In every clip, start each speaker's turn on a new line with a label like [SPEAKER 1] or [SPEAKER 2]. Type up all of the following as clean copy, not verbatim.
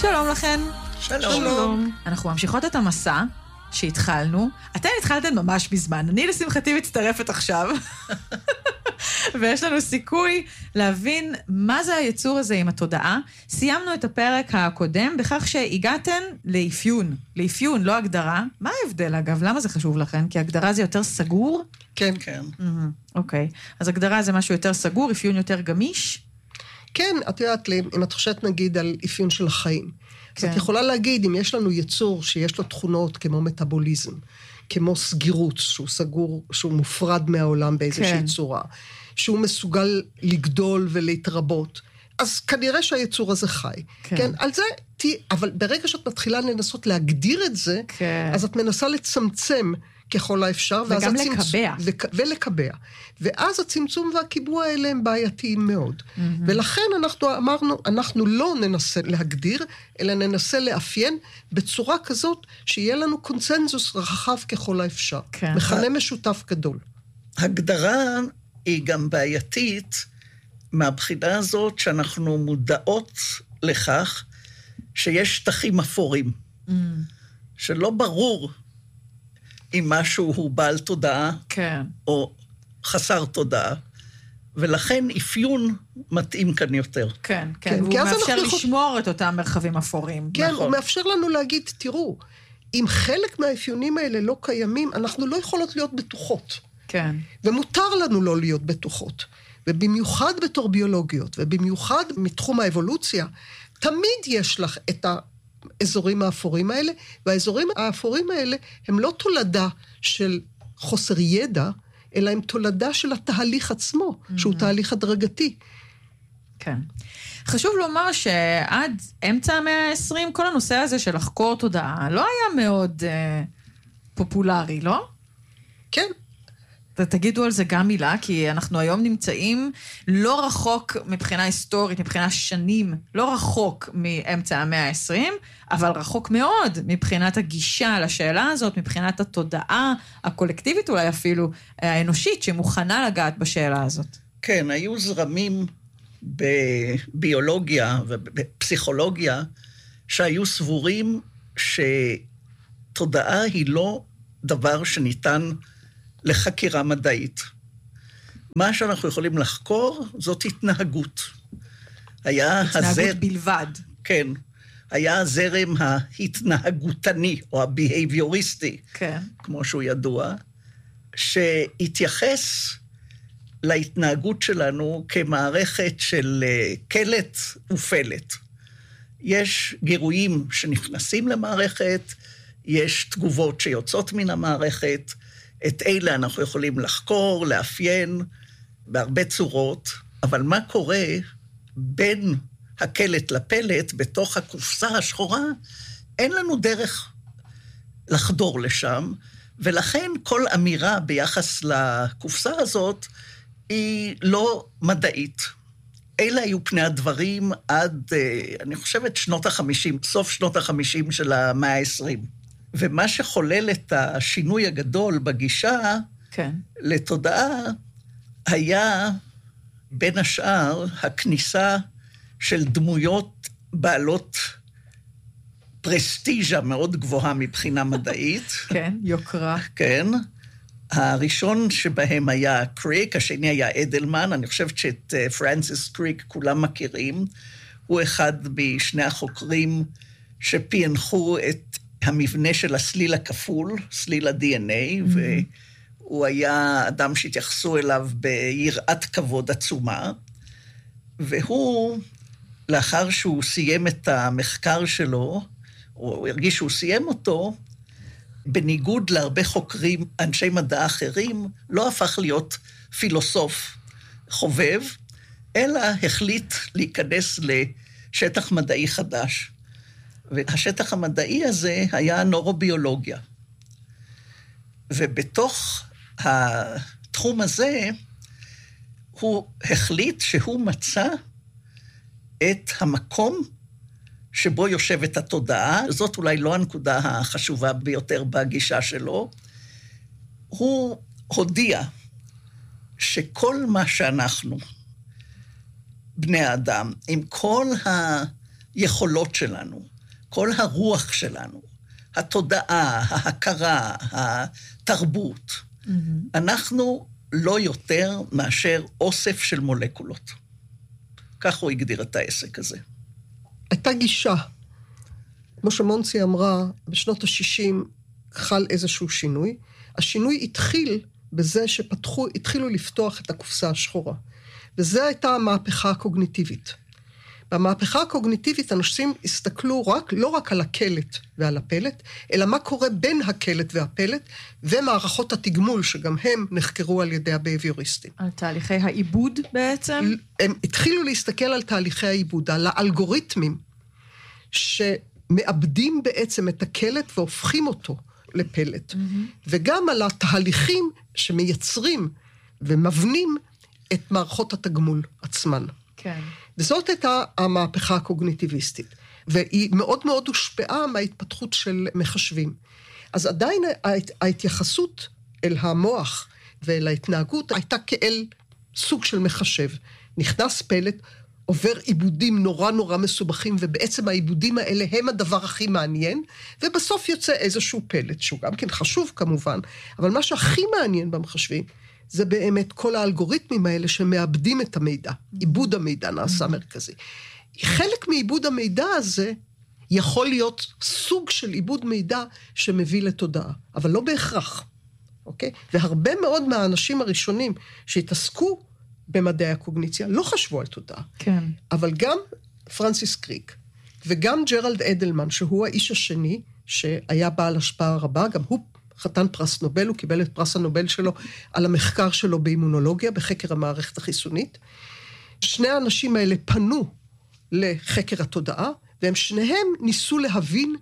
[SPEAKER 1] שלום לכן.
[SPEAKER 2] שלום.
[SPEAKER 1] אנחנו ממשיכות את המסע שהתחלנו. אתן התחלתן ממש בזמן. אני לשמחתי מצטרפת עכשיו. ויש לנו סיכוי להבין מה זה היצור הזה עם התודעה. סיימנו את הפרק הקודם בכך שהגעתן לאפיון. לאפיון, לא הגדרה. מה ההבדל אגב? למה זה חשוב לכן? כי הגדרה זה יותר סגור?
[SPEAKER 2] כן.
[SPEAKER 1] אוקיי. אז הגדרה זה משהו יותר סגור, אפיון יותר גמיש?
[SPEAKER 2] כן, את יודעת, אם את חושבת נגיד על אפיון של החיים, אז את יכולה להגיד, אם יש לנו יצור שיש לו תכונות כמו מטאבוליזם, כמו סגירות, שהוא סגור, שהוא מופרד מהעולם באיזושהי צורה, שהוא מסוגל לגדול ולהתרבות, אז כנראה שהיצור הזה חי. כן, על זה, אבל ברגע שאת מתחילה לנסות להגדיר את זה, אז את מנסה לצמצם ככל האפשר,
[SPEAKER 1] וגם לקבע.
[SPEAKER 2] ולקבע. ואז הצמצום והקיבוע האלה הם בעייתיים מאוד. ולכן אנחנו אמרנו, אנחנו לא ננסה להגדיר, אלא ננסה לאפיין בצורה כזאת, שיהיה לנו קונצנזוס רחב ככל האפשר. מכנה משותף גדול.
[SPEAKER 3] הגדרה היא גם בעייתית, מהבחינה הזאת שאנחנו מודעות לכך, שיש שטחים אפורים. שלא ברור אם משהו הוא בעל תודעה, או חסר תודעה, ולכן אפיון מתאים כאן יותר.
[SPEAKER 1] כן, והוא מאפשר לשמור את אותם מרחבים אפורים.
[SPEAKER 2] כן, הוא מאפשר לנו להגיד, תראו, אם חלק מהאפיונים האלה לא קיימים, אנחנו לא יכולות להיות בטוחות.
[SPEAKER 1] כן.
[SPEAKER 2] ומותר לנו לא להיות בטוחות. ובמיוחד בתור ביולוגיות, ובמיוחד מתחום האבולוציה, תמיד יש לך את האזורים האפורים האלה, והאזורים האפורים האלה הם לא תולדה של חוסר ידע, אלא הם תולדה של התהליך עצמו, שהוא תהליך הדרגתי.
[SPEAKER 1] כן. חשוב לומר שעד אמצע המאה ה-20, כל הנושא הזה של לחקור תודעה, לא היה מאוד פופולרי, לא?
[SPEAKER 2] כן.
[SPEAKER 1] ותגידו על זה גם מילה, כי אנחנו היום נמצאים לא רחוק מבחינה היסטורית, מבחינה שנים, לא רחוק מאמצע המאה ה-20, אבל רחוק מאוד מבחינת הגישה לשאלה הזאת, מבחינת התודעה הקולקטיבית אולי אפילו, האנושית, שמוכנה לגעת בשאלה הזאת.
[SPEAKER 3] כן, היו זרמים בביולוגיה ובפסיכולוגיה, שהיו סבורים שתודעה היא לא דבר שניתן לחקירה מדעית. מה שאנחנו יכולים לחקור, זאת התנהגות.
[SPEAKER 1] התנהגות בלבד.
[SPEAKER 3] כן. היה הזרם ההתנהגותני, או הביהביוריסטי, כמו שהוא ידוע, שהתייחס להתנהגות שלנו כמערכת של קלט ופלט. יש גירויים שנכנסים למערכת, יש תגובות שיוצאות מן המערכת, את אלה אנחנו יכולים לחקור, לאפיין, בהרבה צורות, אבל מה קורה בין הקלט לפלט, בתוך הקופסה השחורה, אין לנו דרך לחדור לשם, ולכן כל אמירה ביחס לקופסה הזאת, היא לא מדעית. אלה היו פני הדברים עד, אני חושבת, שנות ה-50, סוף שנות ה-50 של המאה ה-20. ומה שחולל את השינוי הגדול בגישה לתודעה, היה בין השאר הכניסה של דמויות בעלות פרסטיג'ה מאוד גבוהה מבחינה מדעית.
[SPEAKER 1] כן, יוקרה.
[SPEAKER 3] כן. הראשון שבהם היה קריק, השני היה אדלמן, אני חושבת שאת פרנסיס קריק כולם מכירים. הוא אחד משני החוקרים שפיינחו את המבנה של הסליל הכפול, סליל ה-DNA, והוא היה אדם שהתייחסו אליו ביראת כבוד עצומה, והוא, לאחר שהוא סיים את המחקר שלו, הוא הרגיש שהוא סיים אותו, בניגוד להרבה חוקרים, אנשי מדע אחרים, לא הפך להיות פילוסוף חובב, אלא החליט להיכנס לשטח מדעי חדש. והשטח המדעי הזה היה נורוביולוגיה. ובתוך התחום הזה, הוא החליט שהוא מצא את המקום שבו יושבת התודעה, זאת אולי לא הנקודה החשובה ביותר בגישה שלו, הוא הודיע שכל מה שאנחנו, בני האדם, עם כל היכולות שלנו, כל הרוח שלנו, התודעה, ההכרה, התרבות. אנחנו לא יותר מאשר אוסף של מולקולות. כך הוא הגדיר את העסק הזה.
[SPEAKER 2] הייתה גישה. כמו שמונצי אמרה, בשנות ה-60 חל איזשהו שינוי. השינוי התחיל בזה התחילו לפתוח את הקופסה השחורה. וזו הייתה המהפכה הקוגניטיבית. במהפכה הקוגניטיבית אנשים הסתכלו לא רק על הקלט ועל הפלט, אלא מה קורה בין הקלט והפלט, ומערכות התגמול שגם הם נחקרו על ידי הבייביוריסטים.
[SPEAKER 1] על תהליכי העיבוד בעצם?
[SPEAKER 2] הם התחילו להסתכל על תהליכי העיבוד, על האלגוריתמים, שמאבדים בעצם את הקלט והופכים אותו לפלט, וגם על התהליכים שמייצרים ומבנים את מערכות התגמול עצמן.
[SPEAKER 1] כן.
[SPEAKER 2] וזאת הייתה המהפכה הקוגניטיביסטית, והיא מאוד מאוד הושפעה מההתפתחות של מחשבים. אז עדיין ההתייחסות אל המוח ואל ההתנהגות הייתה כאל סוג של מחשב. נכנס פלט, עובר עיבודים נורא נורא מסובכים, ובעצם העיבודים האלה הם הדבר הכי מעניין, ובסוף יוצא איזשהו פלט, שהוא גם כן חשוב כמובן, אבל מה שהכי מעניין במחשבים, זה באמת כל האלגוריתמים האלה שמאבדים את המידע. עיבוד המידע נעשה מרכזי. חלק מעיבוד המידע הזה יכול להיות סוג של עיבוד מידע שמביא לתודעה, אבל לא בהכרח. אוקיי? והרבה מאוד מהאנשים הראשונים שהתעסקו במדעי הקוגניציה לא חשבו על תודעה.
[SPEAKER 1] כן.
[SPEAKER 2] אבל גם פרנסיס קריק וגם ג'רלד אדלמן, שהוא האיש השני שהיה בעל השפעה רבה, גם הוא חתן פרס נובל, הוא קיבל את פרס הנובל שלו על המחקר שלו באימונולוגיה, בחקר המערכת החיסונית. שני האנשים האלה פנו לחקר התודעה, והם שניהם ניסו להבין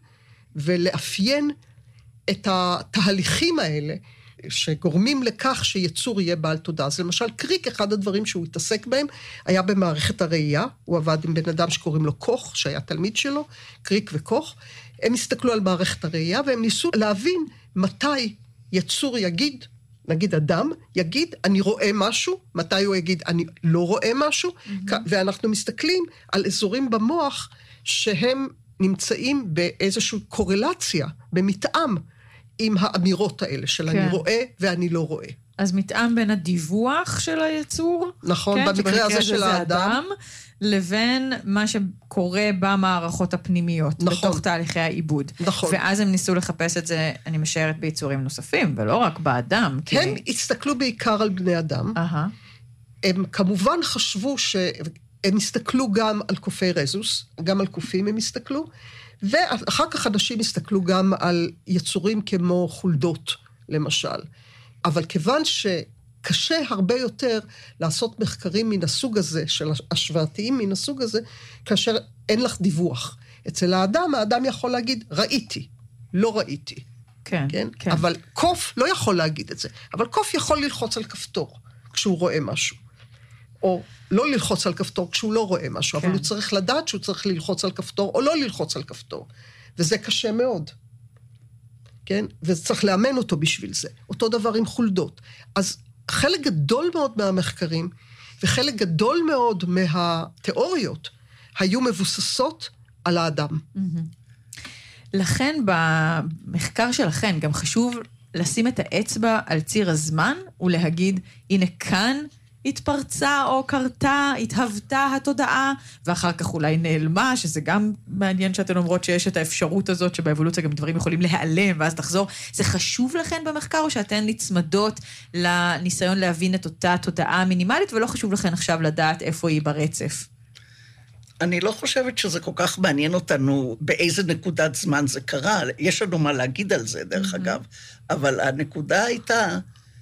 [SPEAKER 2] ולאפיין את התהליכים האלה, שגורמים לכך שיצור יהיה בעל תודעה. אז למשל, קריק, אחד הדברים שהוא התעסק בהם, היה במערכת הראייה, הוא עבד עם בן אדם שקוראים לו קוך, שהיה תלמיד שלו, קריק וקוך, הם הסתכלו על מערכת הראייה, והם ניסו להבין מתי יצור יגיד, נגיד אדם, יגיד, אני רואה משהו, מתי הוא יגיד, אני לא רואה משהו, ואנחנו מסתכלים על אזורים במוח, שהם נמצאים באיזושהי קורלציה, במתאם, עם האמירות האלה של אני רואה ואני לא רואה.
[SPEAKER 1] אז מתאם בין הדיווח של היצור,
[SPEAKER 2] נכון, במקרה הזה של האדם,
[SPEAKER 1] לבין מה שקורה במערכות הפנימיות, בתוך תהליכי העיבוד.
[SPEAKER 2] נכון.
[SPEAKER 1] ואז הם ניסו לחפש את זה, אני משערת, ביצורים נוספים, ולא רק באדם.
[SPEAKER 2] הם הסתכלו בעיקר על בני אדם. הם כמובן חשבו הם הסתכלו גם על קופי רזוס, גם על קופים הם הסתכלו, ואחר כך אנשים הסתכלו גם על יצורים כמו חולדות, למשל. אבל כיוון שקשה הרבה יותר לעשות מחקרים מן הסוג הזה, של השוואתיים מן הסוג הזה, כאשר אין לך דיווח. אצל האדם יכול להגיד, ראיתי, לא ראיתי.
[SPEAKER 1] כן,
[SPEAKER 2] כן?
[SPEAKER 1] כן.
[SPEAKER 2] אבל קוף לא יכול להגיד את זה. אבל קוף יכול ללחוץ על כפתור כשהוא רואה משהו. או לא ללחוץ על כפתור כשהוא לא רואה משהו, אבל הוא צריך לדעת שהוא צריך ללחוץ על כפתור, או לא ללחוץ על כפתור. וזה קשה מאוד. כן? וצריך לאמן אותו בשביל זה. אותו דבר עם חולדות. אז חלק גדול מאוד מהמחקרים, וחלק גדול מאוד מהתיאוריות, היו מבוססות על האדם.
[SPEAKER 1] לכן, במחקר שלכן, גם חשוב לשים את האצבע על ציר הזמן, ולהגיד, הנה כאן, התפרצה או קרתה, התהוותה התודעה, ואחר כך אולי נעלמה, שזה גם מעניין שאתן אומרות שיש את האפשרות הזאת, שבאבולוציה גם דברים יכולים להיעלם, ואז תחזור. זה חשוב לכן במחקר, או שאתן נצמדות לניסיון להבין את אותה תודעה מינימלית, ולא חשוב לכן עכשיו לדעת איפה היא ברצף?
[SPEAKER 3] אני לא חושבת שזה כל כך מעניין אותנו באיזה נקודת זמן זה קרה. יש לנו מה להגיד על זה, דרך אגב. אבל הנקודה הייתה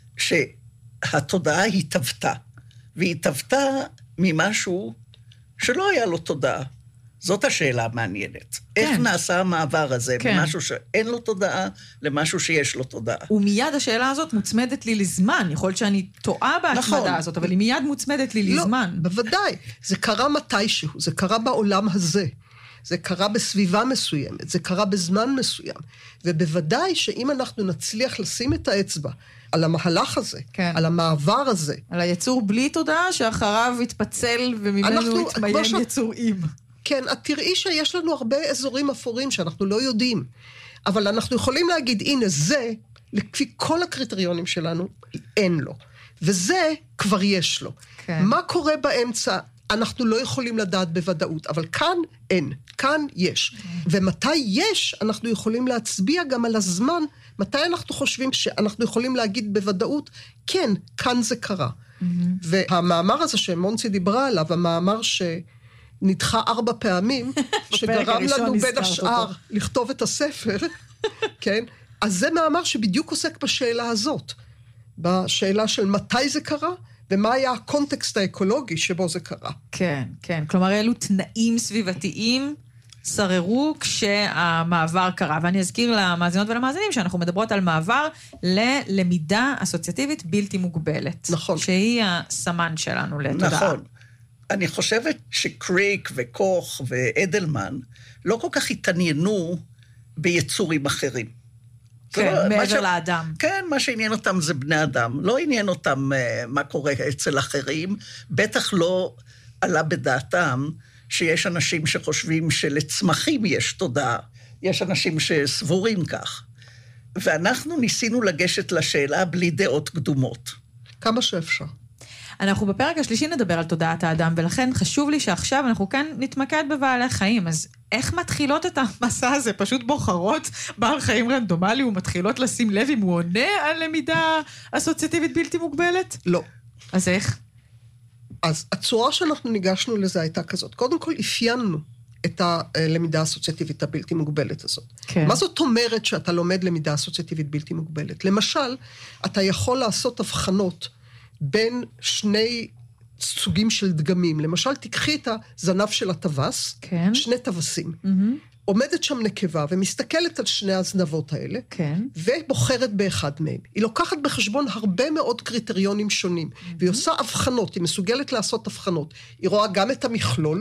[SPEAKER 3] שהתודעה התהוותה. והיא התהוותה ממשהו שלא היה לו תודעה. זאת השאלה המעניינת. איך נעשה המעבר הזה ממשהו שאין לו תודעה למשהו שיש לו תודעה.
[SPEAKER 1] ומיד השאלה הזאת מוצמדת לי לזמן. יכול להיות שאני טועה בהתמדה הזאת, אבל היא מיד מוצמדת לי לזמן.
[SPEAKER 2] לא, בוודאי. זה קרה מתישהו, זה קרה בעולם הזה. זה קרה בסביבה מסוימת, זה קרה בזמן מסוים. ובוודאי שאם אנחנו נצליח לשים את האצבע על המהלך הזה, על המעבר הזה.
[SPEAKER 1] על היצור בלי תודעה, שאחריו יתפצל וממנו יתמיין יצור עם.
[SPEAKER 2] כן, את תראי שיש לנו הרבה אזורים אפורים שאנחנו לא יודעים, אבל אנחנו יכולים להגיד, הנה זה, לפי כל הקריטריונים שלנו, אין לו. וזה כבר יש לו. כן. מה קורה באמצע? אנחנו לא יכולים לדעת בוודאות, אבל כאן אין, כאן יש. ומתי יש, אנחנו יכולים להצביע גם על הזמן, מתי אנחנו חושבים שאנחנו יכולים להגיד בוודאות, כן, כאן זה קרה. והמאמר הזה שמונצי דיברה עליו, המאמר שנדחה 4 פעמים, שגרם לנו בין השאר לכתוב את הספר, כן? אז זה מאמר שבדיוק עוסק בשאלה הזאת, בשאלה של מתי זה קרה, ומה היה הקונטקסט האקולוגי שבו זה קרה.
[SPEAKER 1] כן, כן. כלומר, אלו תנאים סביבתיים שררו כשהמעבר קרה. ואני אזכיר למאזינות ולמאזינים שאנחנו מדברות על מעבר ללמידה אסוציאטיבית בלתי מוגבלת.
[SPEAKER 2] נכון.
[SPEAKER 1] שהיא הסמן שלנו לתודעה.
[SPEAKER 3] נכון. אני חושבת שקריק וקוך ואדלמן לא כל כך התעניינו ביצורים אחרים.
[SPEAKER 1] כן, מעבר לאדם.
[SPEAKER 3] כן, מה שעניין אותם זה בני אדם. לא עניין אותם מה קורה אצל אחרים. בטח לא עלה בדעתם שיש אנשים שחושבים שלצמחים יש תודעה. יש אנשים שסבורים כך. ואנחנו ניסינו לגשת לשאלה בלי דעות קדומות.
[SPEAKER 2] כמה שאפשר.
[SPEAKER 1] אנחנו בפרק השלישי נדבר על תודעת האדם, ולכן חשוב לי שעכשיו אנחנו כאן נתמקד בבעלי חיים. אז איך מתחילות את המסע הזה? פשוט בוחרות בעל חיים רנדומלי ומתחילות לשים לב אם הוא עונה על למידה אסוציאטיבית בלתי מוגבלת?
[SPEAKER 2] לא.
[SPEAKER 1] אז איך?
[SPEAKER 2] אז הצורה שאנחנו ניגשנו לזה הייתה כזאת. קודם כל אפיינו את הלמידה האסוציאטיבית הבלתי מוגבלת הזאת. כן. מה זאת אומרת שאתה לומד למידה אסוציאטיבית בלתי מוגבלת? למשל, אתה יכול לעשות הבחנות בין שני סוגים של דגמים. למשל, תקחי את הזנב של הטווס, כן. 2 טווסים. עומדת שם נקבה ומסתכלת על 2 הזנבות האלה, כן. ובוחרת באחד מהם. היא לוקחת בחשבון הרבה מאוד קריטריונים שונים, והיא עושה הבחנות, היא מסוגלת לעשות הבחנות. היא רואה גם את המכלול,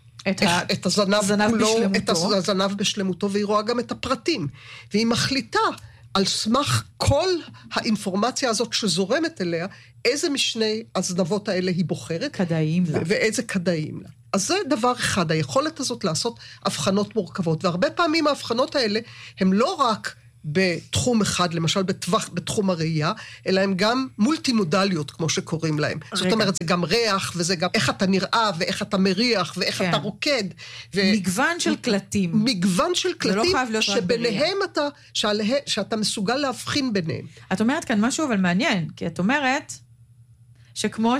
[SPEAKER 2] את הזנב כולו, את הזנב בשלמותו, והיא רואה גם את הפרטים. והיא מחליטה על סמך כל האינפורמציה הזאת שזורמת אליה, איזה משני הזנבות האלה היא בוחרת.
[SPEAKER 1] כדאיים לה.
[SPEAKER 2] ואיזה כדאיים לה. אז זה דבר אחד, היכולת הזאת לעשות הבחנות מורכבות, והרבה פעמים ההבחנות האלה הם לא רק בתחום אחד, למשל בתחום הראייה, אלא הם גם מולטימודליות, כמו שקוראים להם. זאת אומרת, זה גם ריח, וזה גם איך אתה נראה, ואיך אתה מריח, ואיך אתה רוקד.
[SPEAKER 1] מגוון של קלטים.
[SPEAKER 2] מגוון של קלטים, שביניהם שאתה מסוגל להבחין ביניהם.
[SPEAKER 1] את אומרת כאן משהו אבל מעניין, כי את אומרת שכמו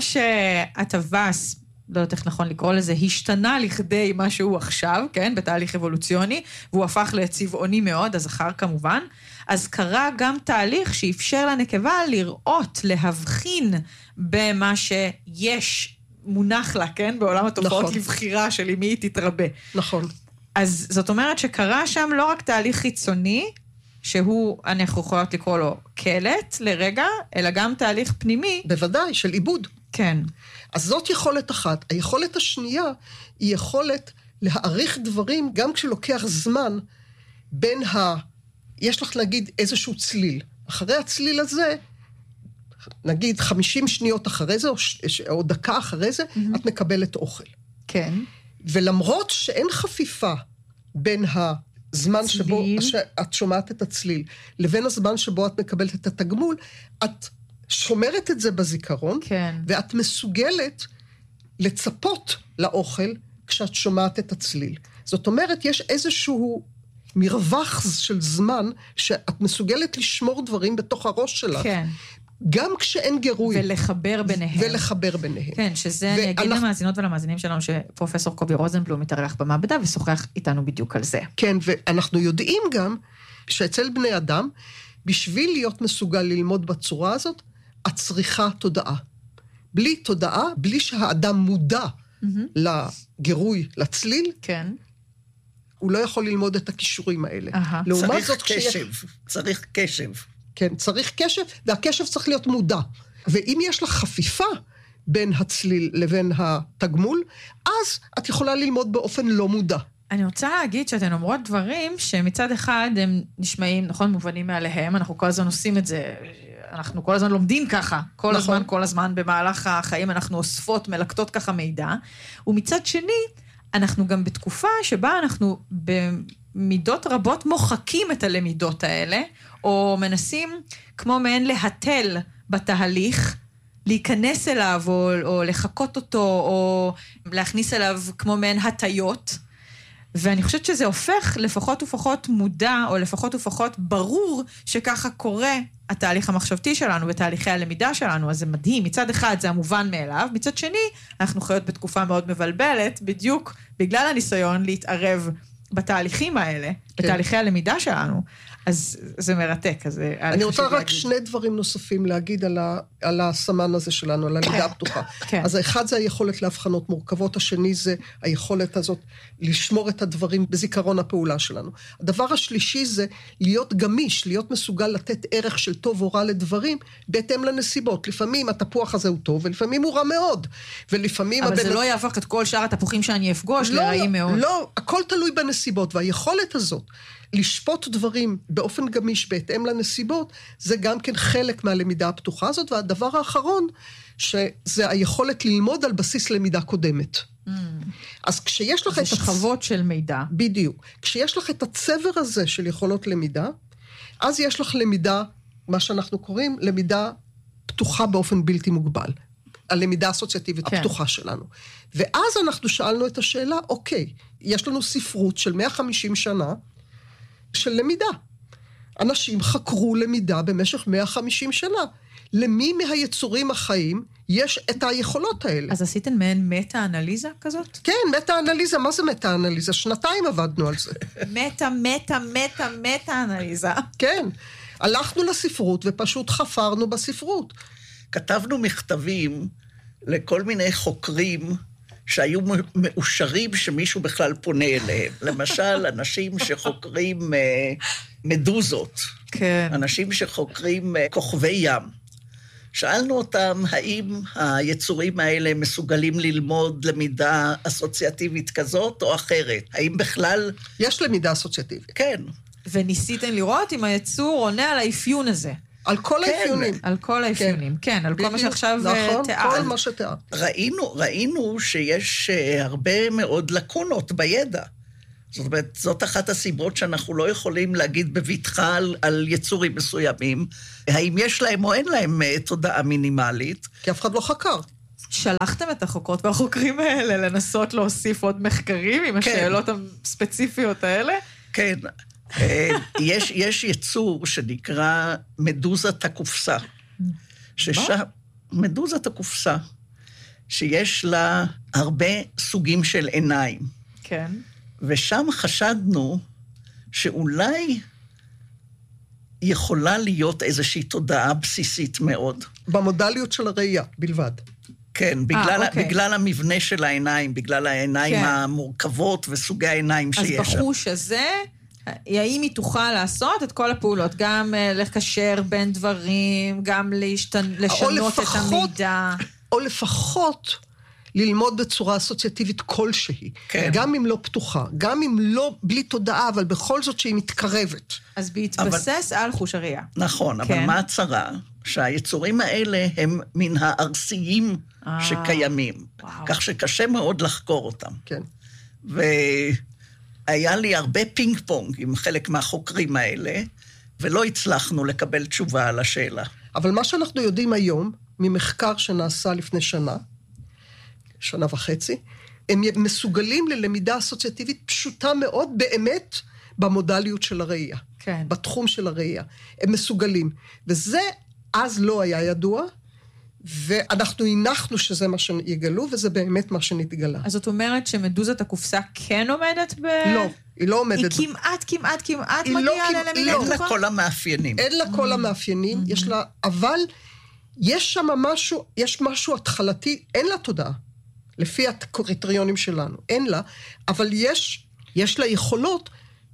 [SPEAKER 1] שהטווס, לא יודעת איך נכון לקרוא לזה, השתנה לכדי מה שהוא עכשיו, כן, בתהליך אבולוציוני, והוא הפך לצבעוני מאוד, הזכר כמובן, אז קרה גם תהליך שאפשר לנקבה לראות, להבחין במה שיש מונח לה, כן, בעולם התופעות נכון. לבחירה של מי היא תתרבה.
[SPEAKER 2] נכון.
[SPEAKER 1] אז זאת אומרת שקרה שם לא רק תהליך חיצוני, שהוא, אנחנו יכולות לקרוא לו קלט לרגע, אלא גם תהליך פנימי.
[SPEAKER 2] בוודאי, של עיבוד.
[SPEAKER 1] כן.
[SPEAKER 2] אז זאת יכולת אחת. היכולת השנייה היא יכולת להעריך דברים, גם כשלוקח זמן, בין יש לך נגיד איזשהו צליל. אחרי הצליל הזה, נגיד 50 שניות אחרי זה, או דקה אחרי זה, את מקבלת אוכל.
[SPEAKER 1] כן.
[SPEAKER 2] ולמרות שאין חפיפה בין הזמן שבו את שומעת את הצליל, לבין הזמן שבו את מקבלת את התגמול, את שומרת את זה בזיכרון, כן. ואת מסוגלת לצפות לאוכל כשאת שומעת את הצליל. זאת אומרת, יש איזשהו מרווח של זמן שאת מסוגלת לשמור דברים בתוך הראש שלך.
[SPEAKER 1] כן.
[SPEAKER 2] גם כשאין גירוי.
[SPEAKER 1] ולחבר ביניהם.
[SPEAKER 2] ולחבר ביניהם.
[SPEAKER 1] כן, שזה אני אגיד למאזינות ולמאזינים שלנו שפרופסור קובי רוזנבלום מתארח במעבדה ושוחח איתנו בדיוק על זה.
[SPEAKER 2] כן, ואנחנו יודעים גם שאצל בני אדם, בשביל להיות מסוגל ללמוד בצורה הזאת, את צריכה תודעה. בלי תודעה, בלי שהאדם מודע לגירוי, לצליל,
[SPEAKER 1] כן.
[SPEAKER 2] הוא לא יכול ללמוד את הכישורים האלה.
[SPEAKER 3] צריך קשב, צריך קשב.
[SPEAKER 2] כן, צריך קשב, והקשב צריך להיות מודע. ואם יש לך חפיפה בין הצליל לבין התגמול, אז את יכולה ללמוד באופן לא מודע.
[SPEAKER 1] אני רוצה להגיד שאתן אומרות דברים שמצד אחד הם נשמעים, נכון, מובנים מעליהם, אנחנו כל הזמן עושים את זה, אנחנו כל הזמן לומדים ככה, כל הזמן במהלך החיים אנחנו אוספות, מלקטות ככה מידע, ומצד שני, אנחנו גם בתקופה שבה אנחנו במידות רבות מוחקים את הלמידות האלה, או מנסים כמו מעין להתל בתהליך, להיכנס אליו או לחכות אותו, או להכניס אליו כמו מעין הטיות, ואני חושבת שזה הופך לפחות ופחות מודע, או לפחות ופחות ברור שככה קורה התהליך המחשבתי שלנו ותהליכי הלמידה שלנו, אז זה מדהים. מצד אחד זה המובן מאליו, מצד שני אנחנו חיות בתקופה מאוד מבלבלת, בדיוק בגלל הניסיון להתערב בתהליכים האלה, בתהליכי הלמידה שלנו. אז זה מרתק.
[SPEAKER 2] אני רוצה רק שני דברים נוספים להגיד על הסמן הזה שלנו, על הלמידה הפתוחה. אז האחד זה היכולת להבחנות מורכבות, השני זה היכולת הזאת לשמור את הדברים בזיכרון הפעולה שלנו. הדבר השלישי זה להיות גמיש, להיות מסוגל לתת ערך של טוב או רע לדברים, בהתאם לנסיבות. לפעמים התפוח הזה הוא טוב, ולפעמים הוא רע מאוד. ולפעמים...
[SPEAKER 1] אבל זה לא יהפוך את כל שאר התפוחים שאני אפגוש לרעים מאוד.
[SPEAKER 2] לא, הכל תלוי בנסיבות, והיכולת הזאת לשפוט דברים באופן גמיש בהתאם לנסיבות, זה גם כן חלק מהלמידה הפתוחה הזאת, והדבר האחרון, שזה היכולת ללמוד על בסיס למידה קודמת. אז כשיש לך
[SPEAKER 1] זה שכבות של מידע.
[SPEAKER 2] בדיוק. כשיש לך את הצבר הזה של יכולות למידה, אז יש לך למידה, מה שאנחנו קוראים, למידה פתוחה באופן בלתי מוגבל. הלמידה האסוציאטיבית הפתוחה שלנו. ואז אנחנו שאלנו את השאלה, אוקיי, יש לנו ספרות של 150 שנה, של למידה. אנשים חקרו למידה במשך 150 שנה. למי מהיצורים החיים יש את היכולות האלה?
[SPEAKER 1] אז עשיתם מעין מטה-אנליזה כזאת?
[SPEAKER 2] כן, מטה-אנליזה. מה זה מטה-אנליזה? 2 עבדנו על זה.
[SPEAKER 1] מטה-אנליזה.
[SPEAKER 2] כן. הלכנו לספרות ופשוט חפרנו בספרות.
[SPEAKER 3] כתבנו מכתבים לכל מיני חוקרים שהיו מאושרים שמישהו בכלל פונה אליהם. למשל, אנשים שחוקרים מדוזות.
[SPEAKER 1] כן.
[SPEAKER 3] אנשים שחוקרים כוכבי ים. שאלנו אותם, האם היצורים האלה מסוגלים ללמוד למידה אסוציאטיבית כזאת או אחרת? האם בכלל...
[SPEAKER 2] יש למידה אסוציאטיבית.
[SPEAKER 3] כן.
[SPEAKER 1] וניסיתם לראות אם היצור עונה על האפיון הזה.
[SPEAKER 2] על כל האפיונים.
[SPEAKER 1] על כל האפיונים, כן, על כל מה שעכשיו
[SPEAKER 2] נכון,
[SPEAKER 1] תיאר.
[SPEAKER 2] כל מה שתיאר.
[SPEAKER 3] ראינו שיש הרבה מאוד לקונות בידע. זאת אומרת, זאת אחת הסיבות שאנחנו לא יכולים להגיד בבטחה על יצורים מסוימים, האם יש להם או אין להם תודעה מינימלית.
[SPEAKER 2] כי אף אחד לא חקר.
[SPEAKER 1] שלחתם את החוקרות והחוקרים האלה לנסות להוסיף עוד מחקרים עם השאלות הספציפיות האלה?
[SPEAKER 3] כן. יש יצור שנקרא מדוזת הקופסה. מדוזת הקופסה, שיש לה הרבה סוגים של עיניים.
[SPEAKER 1] כן.
[SPEAKER 3] ושם חשדנו שאולי יכולה להיות איזושהי תודעה בסיסית מאוד.
[SPEAKER 2] במודליות של הראייה, בלבד.
[SPEAKER 3] כן, בגלל המבנה של העיניים, בגלל העיניים המורכבות וסוגי העיניים שיש.
[SPEAKER 1] אז בחוש הזה, האם היא תוכל לעשות את כל הפעולות, גם לקשר בין דברים, גם לשנות את המידע.
[SPEAKER 2] או לפחות ללמוד בצורה אסוציאטיבית כלשהי.
[SPEAKER 3] כן.
[SPEAKER 2] גם אם לא פתוחה, גם אם לא בלי תודעה, אבל בכל זאת שהיא מתקרבת.
[SPEAKER 1] אז בהתבסס על חוש הראייה.
[SPEAKER 3] נכון, אבל מה הצרה? שהיצורים האלה הם מן הארסיים שקיימים. כך שקשה מאוד לחקור אותם.
[SPEAKER 2] כן.
[SPEAKER 3] והיה לי הרבה פינג פונג עם חלק מהחוקרים האלה, ולא הצלחנו לקבל תשובה על השאלה.
[SPEAKER 2] אבל מה שאנחנו יודעים היום, ממחקר שנעשה לפני שנה וחצי, הם מסוגלים ללמידה אסוציאטיבית פשוטה מאוד באמת במודליות של הראייה.
[SPEAKER 1] כן.
[SPEAKER 2] בתחום של הראייה. הם מסוגלים. וזה אז לא היה ידוע, ואנחנו הנחנו שזה מה שיגלו, וזה באמת מה שנתגלה.
[SPEAKER 1] אז זאת אומרת שמדוזת הקופסה כן עומדת
[SPEAKER 2] לא, היא לא עומדת.
[SPEAKER 1] היא כמעט מגיעה ללמידה פתוחה?
[SPEAKER 3] אין לה כל המאפיינים.
[SPEAKER 2] אין לה כל המאפיינים, יש לה, אבל יש שם משהו, יש משהו התחלתי, אין לה תודעה. לפי הקריטריונים שלנו, אין לה, אבל יש לה יכולות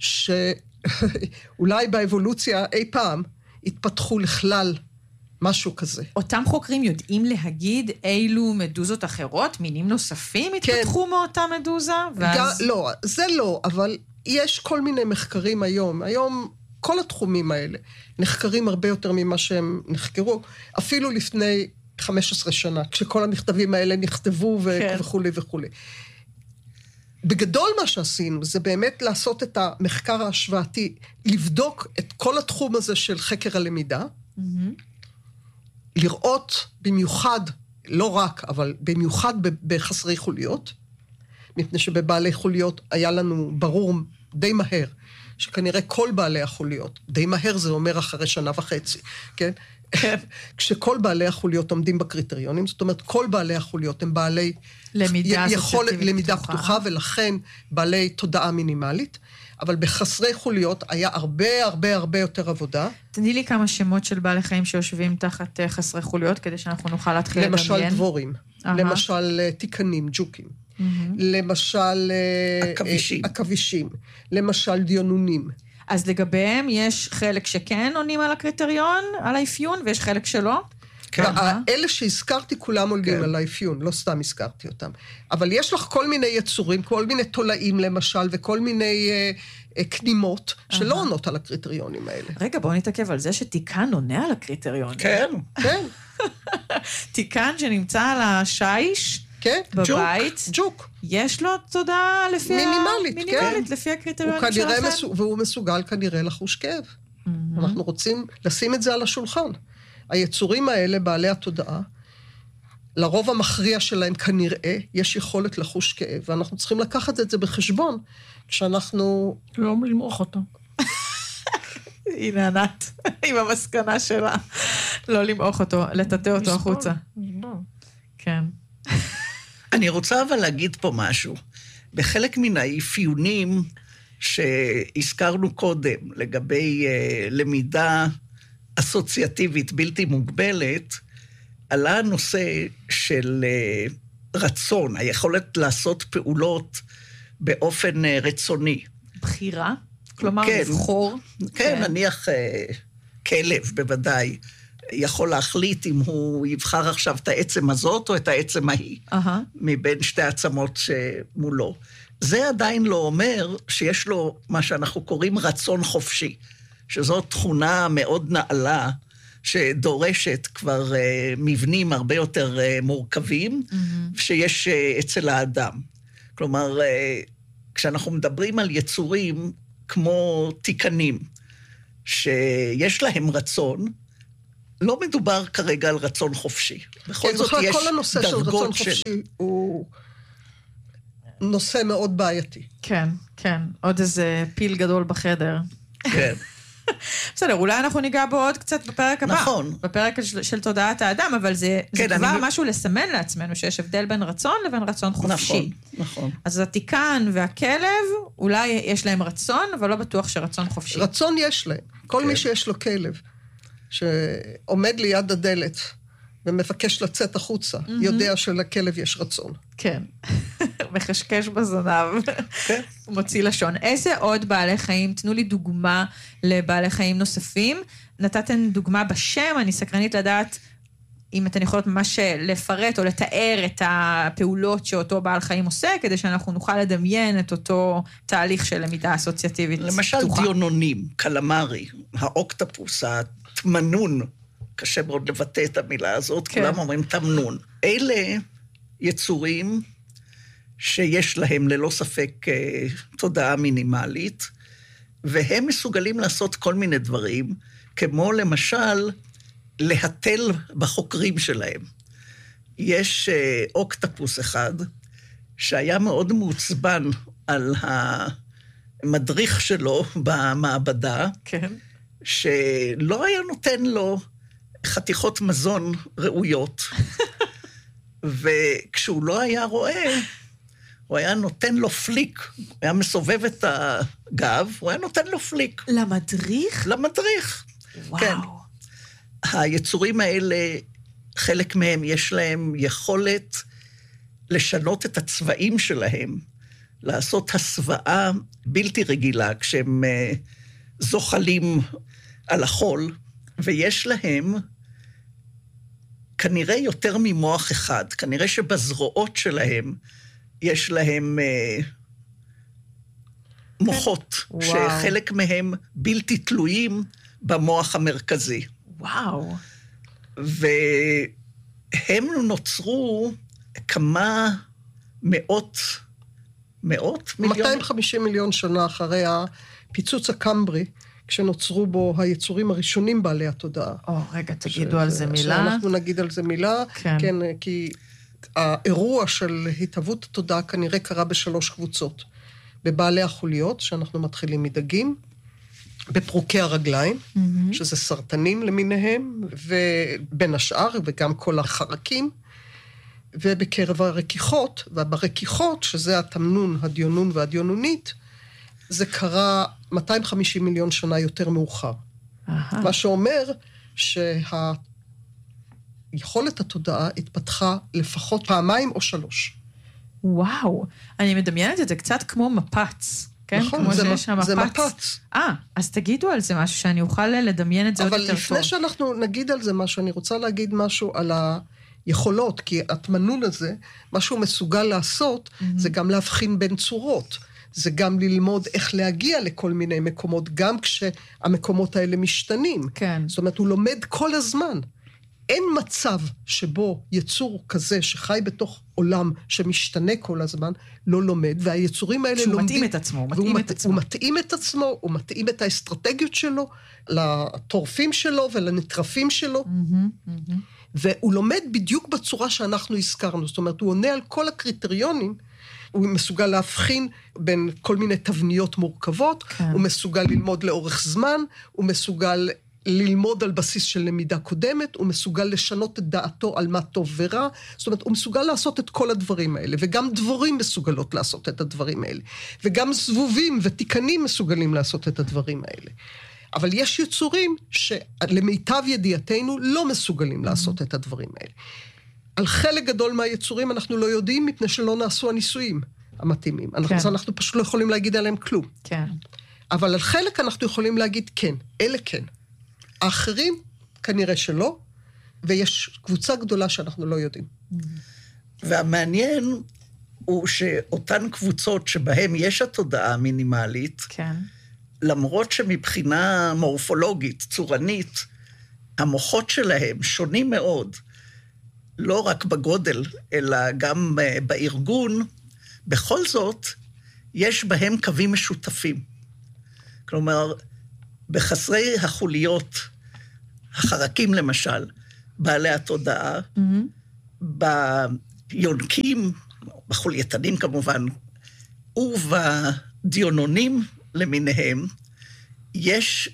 [SPEAKER 2] שאולי באבולוציה אי פעם התפתחו לכלל משהו כזה.
[SPEAKER 1] אותם חוקרים יודעים להגיד אילו מדוזות אחרות, מינים נוספים התפתחו מאותה מדוזה?
[SPEAKER 2] לא, זה לא, אבל יש כל מיני מחקרים היום. היום כל התחומים האלה נחקרים הרבה יותר ממה שהם נחקרו, אפילו לפני 15 שנה, כשכל המכתבים האלה נכתבו וכו' וכו'. בגדול מה שעשינו, זה באמת לעשות את המחקר ההשוואתי, לבדוק את כל התחום הזה של חקר הלמידה, לראות במיוחד, לא רק, אבל במיוחד בחסרי חוליות, מפני שבבעלי חוליות היה לנו ברור די מהר, שכנראה כל בעלי החוליות, די מהר זה אומר אחרי 1.5 שנה, כן? כשכל בעלי החוליות עומדים בקריטריונים, זאת אומרת, כל בעלי החוליות הם בעלי למידה פתוחה, ולכן בעלי תודעה מינימלית, אבל בחסרי חוליות היה הרבה יותר עבודה.
[SPEAKER 1] תני לי כמה שמות של בעלי חיים שיושבים תחת חסרי חוליות, כדי שאנחנו נוכל להתחיל לדמיין.
[SPEAKER 2] למשל דבורים, למשל תיקנים, ג'וקים, למשל עכבישים, למשל דיונונים.
[SPEAKER 1] אז לגביהם יש חלק שכן עונים על הקריטריון, על האפיון, ויש חלק שלא?
[SPEAKER 2] אלה שהזכרתי כולם עולים על האפיון, לא סתם הזכרתי אותם. אבל יש לך כל מיני יצורים, כל מיני תולעים למשל, וכל מיני קנימות, שלא עונות על הקריטריונים האלה.
[SPEAKER 1] רגע, בואו נתעכב על זה שתיקן עונה על הקריטריונים.
[SPEAKER 3] כן.
[SPEAKER 2] כן.
[SPEAKER 1] תיקן שנמצא על השיש,
[SPEAKER 2] כן,
[SPEAKER 1] בבית.
[SPEAKER 2] ג'וק.
[SPEAKER 1] יש לו תודעה לפי
[SPEAKER 2] מינימלית,
[SPEAKER 1] לפי הקריטריונים שלכם.
[SPEAKER 2] והוא מסוגל כנראה לחוש כאב. אנחנו רוצים לשים את זה על השולחן. היצורים האלה, בעלי התודעה, לרוב המכריע שלהם כנראה יש יכולת לחוש כאב, ואנחנו צריכים לקחת את זה בחשבון, כשאנחנו...
[SPEAKER 3] לא למרוח אותו.
[SPEAKER 1] הנה ענת, עם המסקנה שלה. לא למרוח אותו, לטאטא אותו החוצה. כן.
[SPEAKER 3] אני רוצה אבל להגיד פה משהו. בחלק מן האפיונים שהזכרנו קודם, לגבי למידה אסוציאטיבית בלתי מוגבלת, עלה הנושא של רצון, היכולת לעשות פעולות באופן רצוני.
[SPEAKER 1] בחירה? כלומר, לבחור?
[SPEAKER 3] כן, נניח כלב בוודאי. יכול להחליט אם הוא יבחר עכשיו את העצם הזאת או את העצם ההיא, מבין שתי העצמות שמולו. זה עדיין לא אומר שיש לו מה שאנחנו קוראים רצון חופשי, שזו תכונה מאוד נעלה, שדורשת כבר מבנים הרבה יותר מורכבים, שיש אצל האדם. כלומר, כשאנחנו מדברים על יצורים כמו תיקנים, שיש להם רצון, לא מדובר כרגע על רצון חופשי. בכל זאת יש
[SPEAKER 2] כל הנושא של רצון חופשי הוא נושא מאוד בעייתי.
[SPEAKER 1] כן, כן. עוד איזה פיל גדול בחדר.
[SPEAKER 3] כן.
[SPEAKER 1] בסדר, אולי אנחנו ניגע בו עוד קצת בפרק הבא.
[SPEAKER 3] נכון.
[SPEAKER 1] בפרק של תודעת האדם, אבל זה כבר משהו לסמן לעצמנו, שיש הבדל בין רצון לבין רצון חופשי.
[SPEAKER 3] נכון.
[SPEAKER 1] אז התיקן והכלב, אולי יש להם רצון, אבל לא בטוח שרצון חופשי.
[SPEAKER 2] רצון יש להם. כל מי שיש לו כלב, שעומד ליד הדלת, ומבקש לצאת החוצה, יודע שלכלב יש רצון.
[SPEAKER 1] כן. מחשקש בזנב.
[SPEAKER 3] כן.
[SPEAKER 1] מוציא לשון. איזה עוד בעלי חיים? תנו לי דוגמה לבעלי חיים נוספים. נתתם דוגמה בשם, אני סקרנית לדעת אם אתן יכולות ממש לפרט או לתאר את הפעולות שאותו בעל חיים עושה, כדי שאנחנו נוכל לדמיין את אותו תהליך של למידה אסוציאטיבית.
[SPEAKER 3] למשל דיונונים, קלמרי, האוקטופוס, התמנון, קשה מאוד לבטא את המילה הזאת, כן. כולם אומרים תמנון. אלה יצורים שיש להם ללא ספק תודעה מינימלית, והם מסוגלים לעשות כל מיני דברים, כמו למשל להתל בחוקרים שלהם. יש אוקטופוס אחד, שהיה מאוד מעוצבן על המדריך שלו במעבדה,
[SPEAKER 1] כן.
[SPEAKER 3] שלא היה נותן לו חתיכות מזון ראויות, וכשהוא לא היה רואה, הוא היה נותן לו פליק, הוא היה מסובב את הגב, הוא היה נותן לו פליק.
[SPEAKER 1] למדריך?
[SPEAKER 3] למדריך.
[SPEAKER 1] וואו.
[SPEAKER 3] כן. היצורים האלה, חלק מהם יש להם יכולת לשנות את הצבעים שלהם, לעשות הסוואה בלתי רגילה, כשהם זוחלים על החול, ויש להם כנראה יותר ממוח אחד, כנראה שבזרועות שלהם יש להם מוחות, שחלק מהם בלתי תלויים במוח המרכזי.
[SPEAKER 1] וואו.
[SPEAKER 3] והם נוצרו כמה מאות מאות מיליון?
[SPEAKER 2] 250 מיליון שנה אחרי הפיצוץ הקמברי, כשנוצרו בו היצורים הראשונים בעלי התודעה.
[SPEAKER 1] רגע, תגידו על זה מילה.
[SPEAKER 2] שאנחנו נגיד על זה מילה, כן, כי האירוע של התהוות התודעה כנראה קרה ב3 קבוצות. בבעלי החוליות, שאנחנו מתחילים מדגים, בפרוקי הרגליים, שזה סרטנים למיניהם, ובין השאר, וגם כל החרקים, ובקרב הרקיחות, וברקיחות, שזה התמנון, הדיונון והדיונונית, זה קרה 250 מיליון שנה יותר מאוחר. מה שאומר שהיכולת התודעה התפתחה לפחות 2 או 3.
[SPEAKER 1] וואו, אני מדמיינת את זה קצת כמו מפץ. כן?
[SPEAKER 2] נכון, זה מפץ.
[SPEAKER 1] אז תגידו על זה משהו, שאני אוכל לדמיין את זה עוד יותר טוב.
[SPEAKER 2] אבל לפני שאנחנו נגיד על זה משהו, אני רוצה להגיד משהו על היכולות, כי התמנון הזה, מה שהוא מסוגל לעשות, זה גם להבחין בין צורות. זה גם ללמוד איך להגיע לכל מיני מקומות, גם כשהמקומות האלה משתנים.
[SPEAKER 1] כן.
[SPEAKER 2] זאת אומרת, הוא לומד כל הזמן. אין מצב שבו יצור כזה שחי בתוך עולם שמשתנה כל הזמן, לא לומד, והיצורים האלה
[SPEAKER 1] לומדים. שהוא מתאים את עצמו,
[SPEAKER 2] הוא מתאים את עצמו, הוא מתאים את האסטרטגיות שלו, לטורפים שלו ולנטרפים שלו, והוא לומד בדיוק בצורה שאנחנו הזכרנו, זאת אומרת, הוא עונה על כל הקריטריונים, הוא מסוגל להבחין בין כל מיני תבניות מורכבות, הוא מסוגל ללמוד לאורך זמן, הוא מסוגל ללמוד על בסיס של למידה קודמת, הוא מסוגל לשנות את דעתו על מה טוב ורע, זאת אומרת, הוא מסוגל לעשות את כל הדברים האלה, וגם דבורים מסוגלות לעשות את הדברים האלה, וגם זבובים ותיקנים מסוגלים לעשות את הדברים האלה. אבל יש יצורים שלמיטב ידיעתנו לא מסוגלים לעשות את הדברים האלה. על חלק גדול מהיצורים אנחנו לא יודעים, מפני שלא נעשו הניסויים המתאימים. אנחנו פשוט לא יכולים להגיד עליהם כלום.
[SPEAKER 1] כן.
[SPEAKER 2] אבל על חלק אנחנו יכולים להגיד כן, אלה כן. האחרים כנראה שלא, ויש קבוצה גדולה שאנחנו לא יודעים.
[SPEAKER 3] והמעניין הוא שאותן קבוצות שבהן יש התודעה המינימלית,
[SPEAKER 1] כן.
[SPEAKER 3] למרות שמבחינה מורפולוגית, צורנית, המוחות שלהם שונים מאוד, לא רק בגודל, אלא גם בארגון, בכל זאת, יש בהם קווים משותפים. כלומר, בחסרי החוליות, החרקים למשל, בעלי התודעה, ביונקים, בחולייתנים כמובן, ובדיונונים למיניהם, יש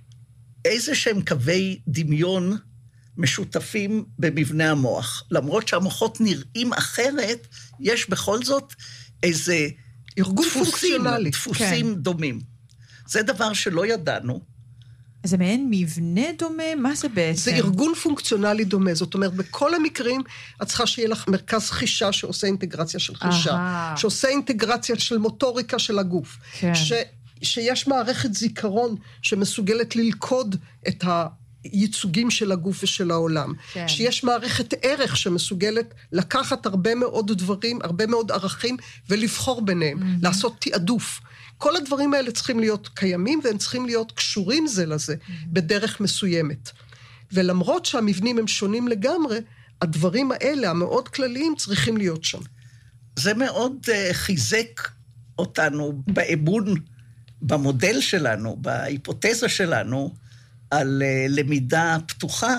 [SPEAKER 3] איזה שהם קווי דמיון משותפים במבנה המוח. למרות שהמוחות נראים אחרת, יש בכל זאת איזה
[SPEAKER 2] ארגון פונקציונלי.
[SPEAKER 3] דפוסים דומים. זה דבר שלא ידענו.
[SPEAKER 1] זה מעין מבנה דומה? מה זה בעצם?
[SPEAKER 2] זה ארגון פונקציונלי דומה. זאת אומרת, בכל המקרים, את צריכה שיהיה לך מרכז חישה שעושה אינטגרציה של חישה, שעושה אינטגרציה של מוטוריקה של הגוף,
[SPEAKER 1] כן.
[SPEAKER 2] שיש מערכת זיכרון שמסוגלת ללכוד את הייצוגים של הגוף ושל העולם.
[SPEAKER 1] כן.
[SPEAKER 2] שיש מערכת ערך שמסוגלת לקחת הרבה מאוד דברים, הרבה מאוד ערכים, ולבחור ביניהם, לעשות תעדוף. כל הדברים האלה צריכים להיות קיימים, והם צריכים להיות קשורים זה לזה, בדרך מסוימת. ולמרות שהמבנים הם שונים לגמרי, הדברים האלה, המאוד כלליים, צריכים להיות שם.
[SPEAKER 3] זה מאוד חיזק אותנו באמון, במודל שלנו, בהיפותזה שלנו, על למידה פתוחה,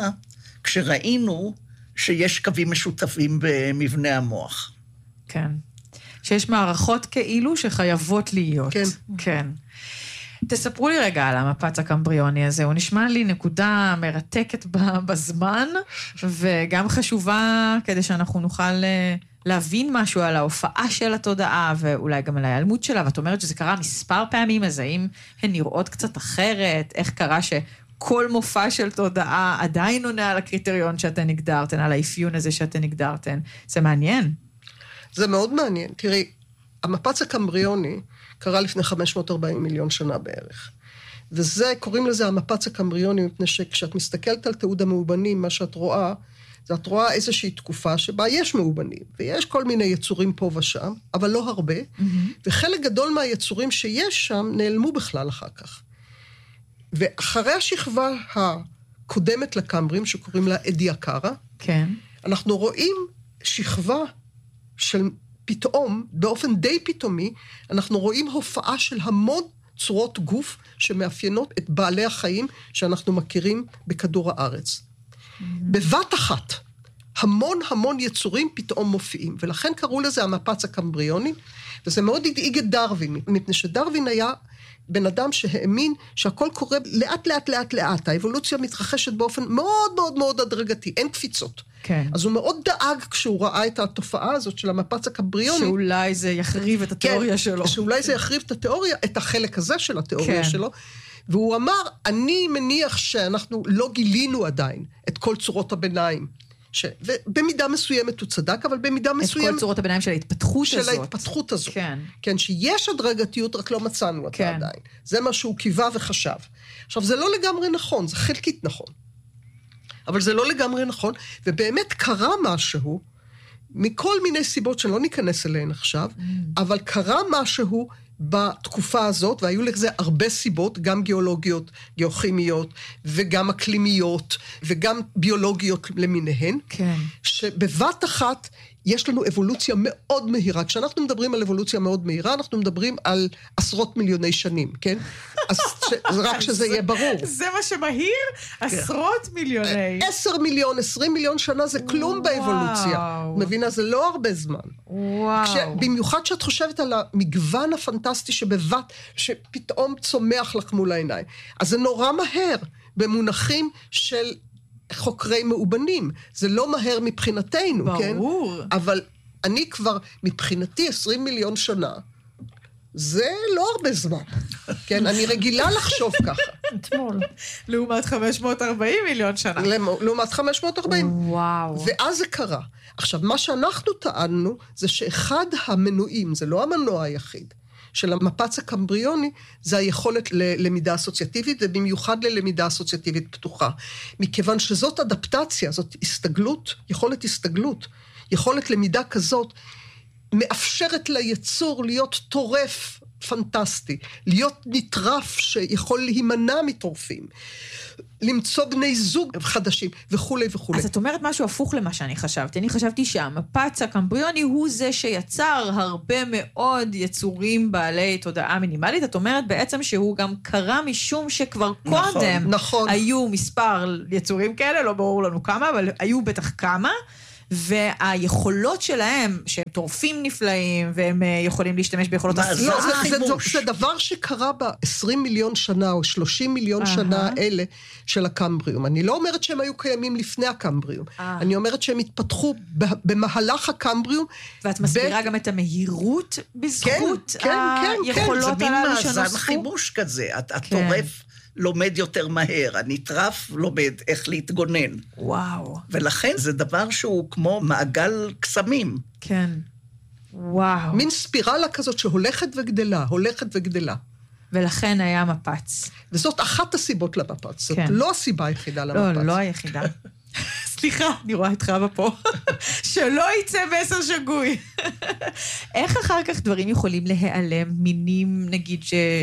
[SPEAKER 3] כשראינו שיש קווים משותפים במבנה המוח.
[SPEAKER 1] כן. שיש מערכות כאילו שחייבות להיות.
[SPEAKER 2] כן.
[SPEAKER 1] כן. תספרו לי רגע על המפץ הקמבריוני הזה, הוא נשמע לי נקודה מרתקת בזמן, וגם חשובה כדי שאנחנו נוכל להבין משהו על ההופעה של התודעה, ואולי גם על ההיעלמות שלה, ואת אומרת שזה קרה מספר פעמים, אז האם הן נראות קצת אחרת, איך קרה כל מופע של תודעה עדיין עונה על הקריטריון שאתן הגדרתן, על האפיון הזה שאתן הגדרתן. זה מעניין.
[SPEAKER 2] זה מאוד מעניין. תראי, המפץ הקמבריוני קרה לפני 540 מיליון שנה בערך. וזה, קוראים לזה המפץ הקמבריוני, מפני שכשאת מסתכלת על תיעוד המאובנים, מה שאת רואה, זה את רואה איזושהי תקופה שבה יש מאובנים, ויש כל מיני יצורים פה ושם, אבל לא הרבה, וחלק גדול מהיצורים שיש שם נעלמו בכלל אחר כך. ואחרי השכבה הקודמת לקמברים, שקוראים לה אדיאקרה,
[SPEAKER 1] כן.
[SPEAKER 2] אנחנו רואים שכבה של פתאום, באופן די פתאומי, אנחנו רואים הופעה של המון צורות גוף שמאפיינות את בעלי החיים שאנחנו מכירים בכדור הארץ. בבת אחת, המון יצורים פתאום מופיעים, ולכן קראו לזה המפץ הקמבריוני, וזה מאוד הדאיג את דרווין, מפני שדרווין היה בן אדם שהאמין שהכל קורה לאט, האבולוציה מתרחשת באופן מאוד הדרגתי, אין קפיצות.
[SPEAKER 1] כן.
[SPEAKER 2] אז הוא מאוד דאג כשהוא ראה את התופעה הזאת של המפץ הקמבריוני.
[SPEAKER 1] שאולי זה יחריב את התיאוריה שלו.
[SPEAKER 2] שאולי זה יחריב את התיאוריה, את החלק הזה של התיאוריה שלו, והוא אמר, אני מניח שאנחנו לא גילינו עדיין את כל צורות הביניים, ובמידה מסוימת הוא צדק, אבל במידה מסוימת...
[SPEAKER 1] את כל צורות הביניים של ההתפתחות הזאת.
[SPEAKER 2] של ההתפתחות הזאת.
[SPEAKER 1] כן.
[SPEAKER 2] כן, שיש הדרגתיות, רק לא מצאנו אותה
[SPEAKER 1] כן.
[SPEAKER 2] עדיין. זה מה שהוא קיווה וחשב. עכשיו, זה לא לגמרי נכון, זה חלקית נכון. אבל זה לא לגמרי נכון, ובאמת קרה משהו, מכל מיני סיבות שלא ניכנס אליהן עכשיו, אבל קרה משהו בתקופה הזאת, והיו לזה הרבה סיבות, גם גיאולוגיות, גיאוכימיות, וגם אקלימיות, וגם ביולוגיות למיניהן,
[SPEAKER 1] כן.
[SPEAKER 2] שבבת אחת יש לנו אבולוציה מאוד מהירה. כשאנחנו מדברים על אבולוציה מאוד מהירה, אנחנו מדברים על עשרות מיליוני שנים, כן? אז רק שזה יהיה ברור.
[SPEAKER 1] זה מה שמהיר? עשרות מיליוני.
[SPEAKER 2] 10 מיליון, 20 מיליון שנה זה כלום באבולוציה. מבינה, זה לא הרבה זמן.
[SPEAKER 1] וואו.
[SPEAKER 2] במיוחד שאת חושבת על המגוון הפנטסטי שפתאום צומח לך מול העיניים. אז זה נורא מהר במונחים של חוקרי מאובנים. זה לא מהר מבחינתנו, כן?
[SPEAKER 1] ברור.
[SPEAKER 2] אבל אני כבר, מבחינתי 20 מיליון שנה, זה לא הרבה זמן. כן, אני רגילה לחשוב ככה.
[SPEAKER 1] אתמול. לעומת 540 מיליון שנה.
[SPEAKER 2] לעומת 540.
[SPEAKER 1] וואו.
[SPEAKER 2] ואז זה קרה. עכשיו, מה שאנחנו טענו, זה שאחד המנועים, זה לא המנוע היחיד, של המפץ הקמבריוני, זה היכולת ללמידה אסוציאטיבית, ובמיוחד ללמידה אסוציאטיבית פתוחה. מכיוון שזאת אדפטציה, זאת הסתגלות, יכולת למידה כזאת, מאפשרת ליצור להיות טורף פנטסטי, להיות נטרף שיכול להימנע מטורפים, למצוא בני זוג חדשים, וכו' וכו'.
[SPEAKER 1] אז את אומרת משהו הפוך למה שאני חשבתי. אני חשבתי שהמפץ הקמבריוני הוא זה שיצר הרבה מאוד יצורים בעלי תודעה מינימלית. את אומרת בעצם שהוא גם קרה משום שכבר קודם היו מספר יצורים כאלה, לא ברור לנו כמה, אבל היו בטח כמה, והיכולות שלהם, שהם טורפים נפלאים, והם יכולים להשתמש ביכולות...
[SPEAKER 2] זה דבר שקרה ב-20 מיליון שנה, או 30 מיליון שנה אלה של הקמבריום. אני לא אומרת שהם היו קיימים לפני הקמבריום. אני אומרת שהם התפתחו במהלך הקמבריום.
[SPEAKER 1] ואת מסבירה גם את המהירות בזכות היכולות הללו שנוספו?
[SPEAKER 3] זה מין מאזן חימוש כזה. הטורף לומד יותר מהר, הנטרף לומד איך להתגונן.
[SPEAKER 1] וואו.
[SPEAKER 3] ולכן זה דבר שהוא כמו מעגל קסמים.
[SPEAKER 1] כן. וואו.
[SPEAKER 2] מין ספירלה כזאת שהולכת וגדלה.
[SPEAKER 1] ולכן היה מפץ.
[SPEAKER 2] וזאת אחת הסיבות למפץ. זאת לא הסיבה היחידה למפץ.
[SPEAKER 1] לא היחידה. סליחה, אני רואה את חווה פה. שלא יצא מסר שגוי. איך אחר כך דברים יכולים להיעלם, מינים נגיד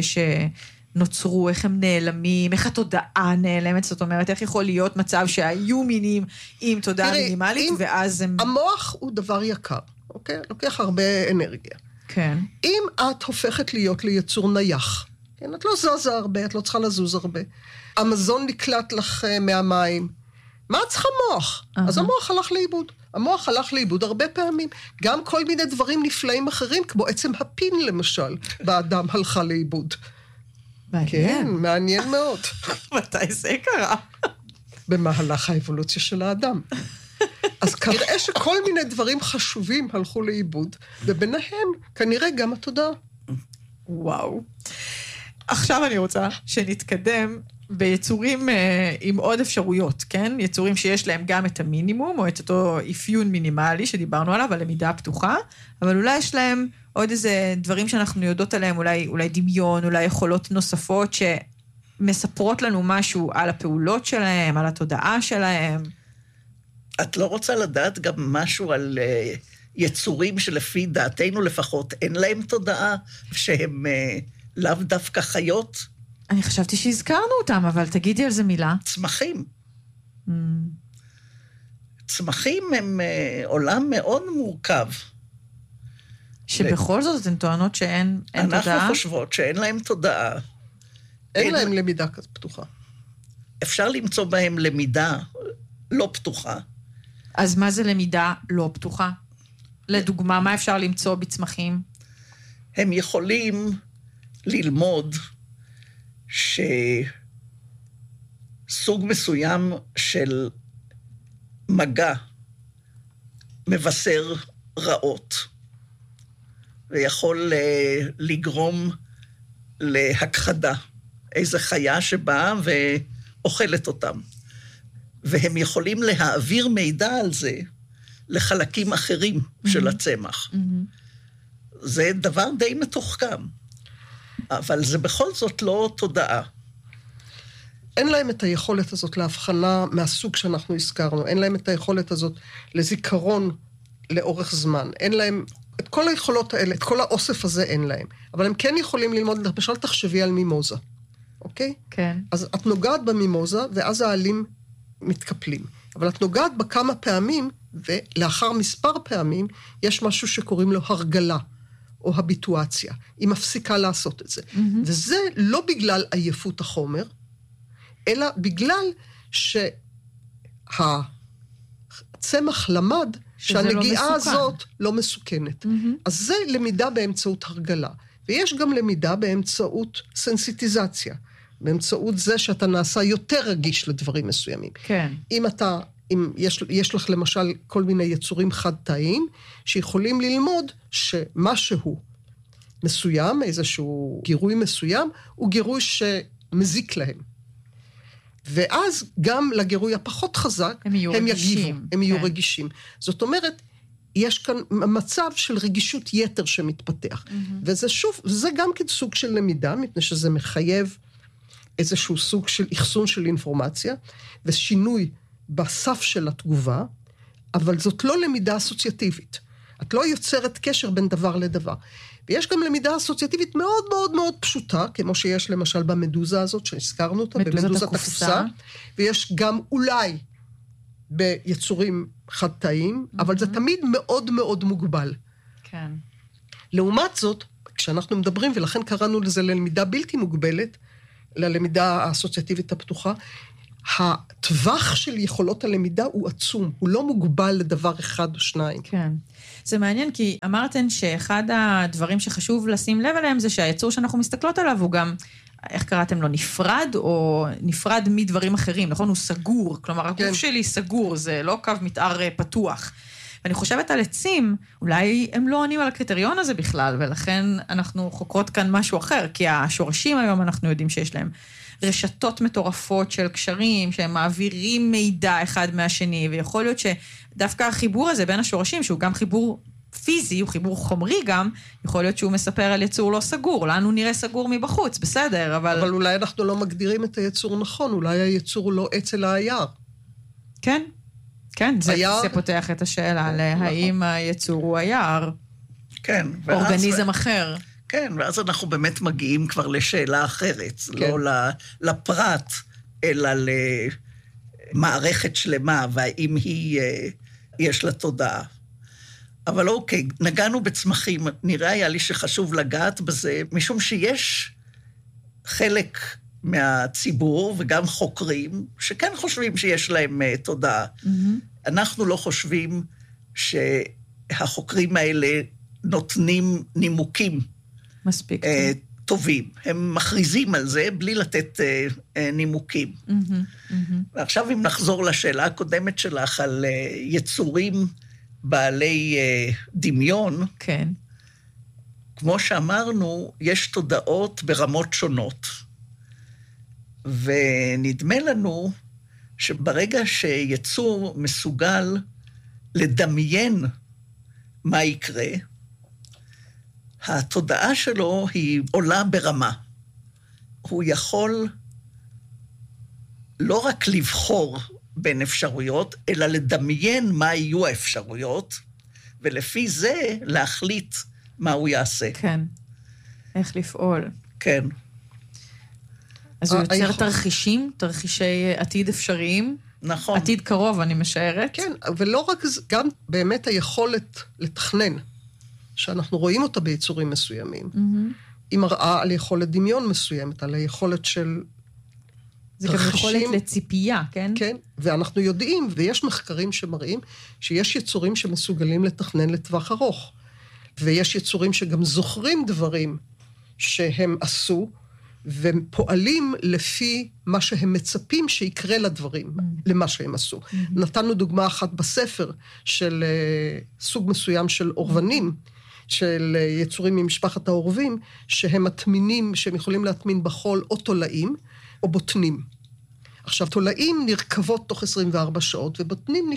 [SPEAKER 1] נוצרו, איך הם נעלמים, איך התודעה נעלמת, זאת אומרת, איך יכול להיות מצב שהיו מינים עם תודעה מינימלית, ואז הם...
[SPEAKER 2] המוח הוא דבר יקר, אוקיי? לוקח הרבה אנרגיה.
[SPEAKER 1] כן.
[SPEAKER 2] אם את הופכת להיות ליצור נייח, כן? את לא זזה הרבה, את לא צריכה לזוז הרבה, המזון נקלט לך מהמים, מה את צריכה מוח? אז המוח הלך לאיבוד הרבה פעמים. גם כל מיני דברים נפלאים אחרים, כמו עצם הפין למשל, באדם הלכה לאיבוד. כן, מעניין מאוד.
[SPEAKER 1] מתי זה קרה?
[SPEAKER 2] במהלך האבולוציה של האדם. אז כנראה שכל מיני דברים חשובים הלכו לאיבוד, וביניהם כנראה גם התודעה.
[SPEAKER 1] וואו. עכשיו אני רוצה שנתקדם ביצורים עם עוד אפשרויות, כן? יצורים שיש להם גם את המינימום, או את אותו אפיון מינימלי שדיברנו עליו, על למידה פתוחה, אבל אולי יש להם עוד איזה דברים שאנחנו יודעות עליהם, אולי דמיון, אולי יכולות נוספות שמספרות לנו משהו על הפעולות שלהם, על התודעה שלהם.
[SPEAKER 3] את לא רוצה לדעת גם משהו על יצורים שלפי דעתנו לפחות אין להם תודעה, שהם לאו דווקא חיות?
[SPEAKER 1] אני חשבתי שהזכרנו אותם, אבל תגידי על זה מילה.
[SPEAKER 3] צמחים. צמחים הם עולם מאוד מורכב.
[SPEAKER 1] שבכל זאת אתן טוענות שאין תודעה?
[SPEAKER 3] אנחנו חושבות שאין להם תודעה.
[SPEAKER 2] אין להם למידה כזאת פתוחה.
[SPEAKER 3] אפשר למצוא בהם למידה לא פתוחה.
[SPEAKER 1] אז מה זה למידה לא פתוחה? לדוגמה, מה אפשר למצוא בצמחים?
[SPEAKER 3] הם יכולים ללמוד שסוג מסוים של מגע מבשר רעות, ויכול לגרום להכחדה. איזו חיה שבאה ואוכלת אותם. והם יכולים להעביר מידע על זה לחלקים אחרים של הצמח. זה דבר די מתוחכם, אבל זה בכל זאת לא תודעה.
[SPEAKER 2] אין להם את היכולת הזאת להבחנה מהסוג שאנחנו הזכרנו, אין להם את היכולת הזאת לזיכרון לאורך זמן, אין להם את כל היכולות האלה, את כל האוסף הזה אין להם, אבל הם כן יכולים ללמוד, למשל תחשבי על מימוזה, אוקיי?
[SPEAKER 1] כן.
[SPEAKER 2] אז את נוגעת במימוזה, ואז העלים מתקפלים, אבל את נוגעת בה כמה פעמים, ולאחר מספר פעמים, יש משהו שקוראים לו הרגלה, או הביטואציה. היא מפסיקה לעשות את זה. וזה לא בגלל עייפות החומר, אלא בגלל שהצמח למד שהנגיעה הזאת לא מסוכנת. אז זה למידה באמצעות הרגלה. ויש גם למידה באמצעות סנסיטיזציה. באמצעות זה שאתה נעשה יותר רגיש לדברים מסוימים.
[SPEAKER 1] כן.
[SPEAKER 2] אם יש לך למשל כל מיני יצורים חד-תאיים, שיכולים ללמוד שמשהו מסוים, איזשהו גירוי מסוים, הוא גירוי שמזיק להם. ואז גם לגירוי הפחות חזק, הם יגיבו, הם יהיו רגישים. זאת אומרת, יש כאן מצב של רגישות יתר שמתפתח. וזה שוב, זה גם כן סוג של למידה, מפני שזה מחייב איזשהו סוג של אחסון של אינפורמציה, ושינוי בסף של התגובה, אבל זאת לא למידה אסוציאטיבית. את לא יוצרת קשר בין דבר לדבר. ויש גם למידה אסוציאטיבית מאוד מאוד מאוד פשוטה, כמו שיש למשל במדוזה הזאת, שהזכרנו אותה, במדוזת הקופסה, ויש גם אולי ביצורים חד-תאיים, אבל זה תמיד מאוד מאוד מוגבל.
[SPEAKER 1] כן.
[SPEAKER 2] לעומת זאת, כשאנחנו מדברים, ולכן קראנו לזה ללמידה בלתי מוגבלת, ללמידה האסוציאטיבית הפתוחה, הטווח של יכולות הלמידה הוא עצום, הוא לא מוגבל לדבר אחד או שניים.
[SPEAKER 1] כן. זה מעניין, כי אמרתן שאחד הדברים שחשוב לשים לב עליהם, זה שהיצור שאנחנו מסתכלות עליו הוא גם, איך קראתם לו, נפרד, או נפרד מדברים אחרים, נכון? הוא סגור, כלומר, הגוף שלי סגור, זה לא קו מתאר פתוח. ואני חושבת על עצים, אולי הם לא עונים על הקריטריון הזה בכלל, ולכן אנחנו חוקרות כאן משהו אחר, כי השורשים היום אנחנו יודעים שיש להם רשתות מטורפות של קשרים, שהם מעבירים מידע אחד מהשני, ויכול להיות שדווקא החיבור הזה בין השורשים, שהוא גם חיבור פיזי, הוא חיבור חומרי גם, יכול להיות שהוא מספר על יצור לא סגור, לנו נראה סגור מבחוץ, בסדר, אבל
[SPEAKER 2] אולי אנחנו לא מגדירים את היצור נכון, אולי היצור הוא לא עץ אלא היער.
[SPEAKER 1] כן, כן, זה פותח את השאלה, האם היצור הוא היער,
[SPEAKER 3] כן,
[SPEAKER 1] אורגניזם אחר.
[SPEAKER 3] כן, ואז אנחנו באמת מגיעים כבר לשאלה אחרת, לא לפרט, אלא למערכת שלמה, והאם יש לה תודעה. אבל אוקיי, נגענו בצמחים, נראה היה לי שחשוב לגעת בזה, משום שיש חלק מהציבור, וגם חוקרים, שכן חושבים שיש להם תודעה. אנחנו לא חושבים שהחוקרים האלה נותנים נימוקים,
[SPEAKER 1] מספיק.
[SPEAKER 3] טובים. הם מכריזים על זה בלי לתת נימוקים. ועכשיו אם נחזור לשאלה הקודמת שלך על יצורים בעלי דמיון,
[SPEAKER 1] כן.
[SPEAKER 3] כמו שאמרנו, יש תודעות ברמות שונות. ונדמה לנו שברגע שיצור מסוגל לדמיין מה יקרה, התודעה שלו היא עולה ברמה. הוא יכול לא רק לבחור בין אפשרויות, אלא לדמיין מה יהיו האפשרויות, ולפי זה להחליט מה הוא יעשה.
[SPEAKER 1] כן. איך לפעול.
[SPEAKER 3] כן.
[SPEAKER 1] אז הוא יוצר תרחישים, תרחישי עתיד אפשריים.
[SPEAKER 3] נכון.
[SPEAKER 1] עתיד קרוב, אני משערת.
[SPEAKER 2] כן, ולא רק זה, גם באמת היכולת לתכנן. שאנחנו רואים אותה ביצורים מסוימים. היא מראה על יכולת דמיון מסוימת, על היכולת של
[SPEAKER 1] זה גם יכולת לציפייה, כן?
[SPEAKER 2] כן, ואנחנו יודעים, ויש מחקרים שמראים שיש יצורים שמסוגלים לתכנן לטווח ארוך, ויש יצורים שגם זוכרים דברים שהם עשו, ופועלים לפי מה שהם מצפים שיקרה לדברים, למה שהם עשו. נתנו דוגמה אחת בספר של סוג מסוים של אורבנים, של יצורים ממשפחת האורבים, שהם מתמינים, שהם יכולים להטמין בחול או תולעים, או בוטנים. עכשיו, תולעים נרכבות תוך 24 שעות, ובוטנים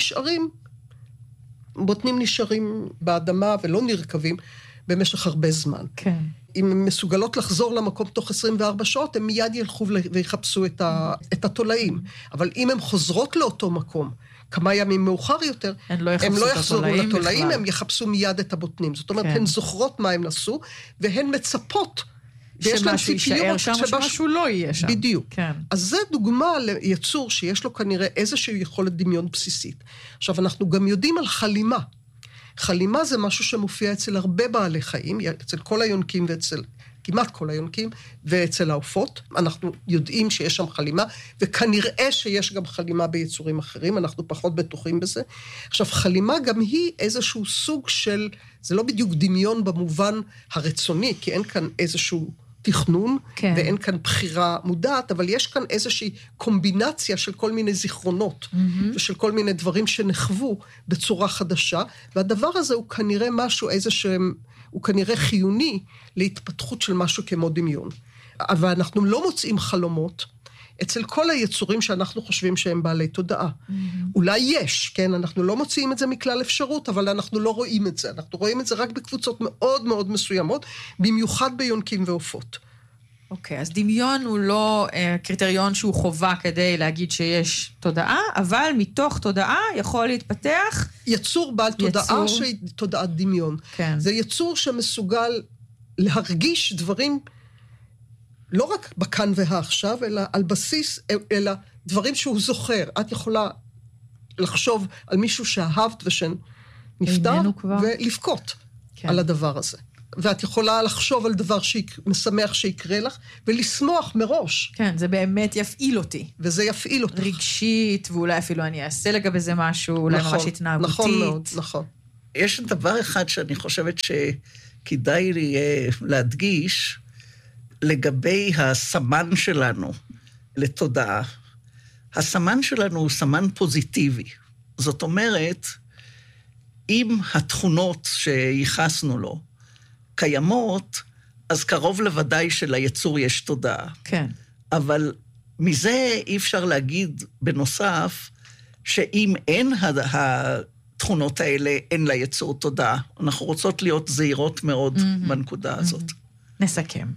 [SPEAKER 2] נשארים באדמה ולא נרכבים במשך הרבה זמן.
[SPEAKER 1] כן.
[SPEAKER 2] אם הן מסוגלות לחזור למקום תוך 24 שעות, הם מיד ילכו ויחפשו את התולעים. אבל אם הן חוזרות לאותו מקום, כמה ימים מאוחר יותר, הם לא יחזרו לתולעים, הם יחפשו מיד את הבוטנים. זאת אומרת, הן זוכרות מה הם עשו, והן מצפות
[SPEAKER 1] שמשהו יישאר שם, שמשהו לא יהיה שם.
[SPEAKER 2] בדיוק.
[SPEAKER 1] כן.
[SPEAKER 2] אז זה דוגמה ליצור שיש לו כנראה איזושהי יכולת דמיון בסיסית. עכשיו, אנחנו גם יודעים על חלימה. חלימה זה משהו שמופיע אצל הרבה בעלי חיים, אצל כל היונקים כמעט כל היונקים, ואצל העופות. אנחנו יודעים שיש שם חלימה, וכנראה שיש גם חלימה ביצורים אחרים, אנחנו פחות בטוחים בזה. עכשיו, חלימה גם היא איזשהו סוג של, זה לא בדיוק דמיון במובן הרצוני, כי אין כאן איזשהו תכנון, כן. ואין כאן בחירה מודעת, אבל יש כאן איזושהי קומבינציה של כל מיני זיכרונות, ושל כל מיני דברים שנחוו בצורה חדשה, והדבר הזה הוא כנראה משהו, הוא כנראה חיוני להתפתחות של משהו כמו דמיון. אבל אנחנו לא מוצאים חלומות אצל כל היצורים שאנחנו חושבים שהם בעלי תודעה. אולי יש, כן? אנחנו לא מוצאים את זה מכלל אפשרות, אבל אנחנו לא רואים את זה. אנחנו רואים את זה רק בקבוצות מאוד מאוד מסוימות, במיוחד ביונקים ועופות.
[SPEAKER 1] אוקיי, אז דמיון הוא לא קריטריון שהוא חובה כדי להגיד שיש תודעה, אבל מתוך תודעה יכול להתפתח
[SPEAKER 2] יצור בעל תודעה שהיא תודעת דמיון.
[SPEAKER 1] כן.
[SPEAKER 2] זה יצור שמסוגל להרגיש דברים לא רק בכאן והעכשיו, אלא על בסיס, אלא דברים שהוא זוכר. את יכולה לחשוב על מישהו שאהבת ושנפטר, ולבכות כן. על הדבר הזה. ואת יכולה לחשוב על דבר שמשמח שיקרה לך, ולשמוח מראש.
[SPEAKER 1] כן, זה באמת יפעיל אותי.
[SPEAKER 2] וזה יפעיל אותך.
[SPEAKER 1] רגשית, ואולי אפילו אני אעשה לגבי זה משהו, אולי ממש התנהגותית.
[SPEAKER 2] נכון מאוד, נכון.
[SPEAKER 3] יש דבר אחד שאני חושבת שכדאי לי להדגיש, לגבי הסמן שלנו לתודעה. הסמן שלנו הוא סמן פוזיטיבי. זאת אומרת, אם התכונות שייחסנו לו קיימות, אז קרוב לוודאי שליצור יש תודעה.
[SPEAKER 1] כן.
[SPEAKER 3] אבל מזה אי אפשר להגיד בנוסף, שאם אין התכונות האלה, אין ליצור תודעה. אנחנו רוצות להיות זהירות מאוד בנקודה הזאת.
[SPEAKER 1] נסכם.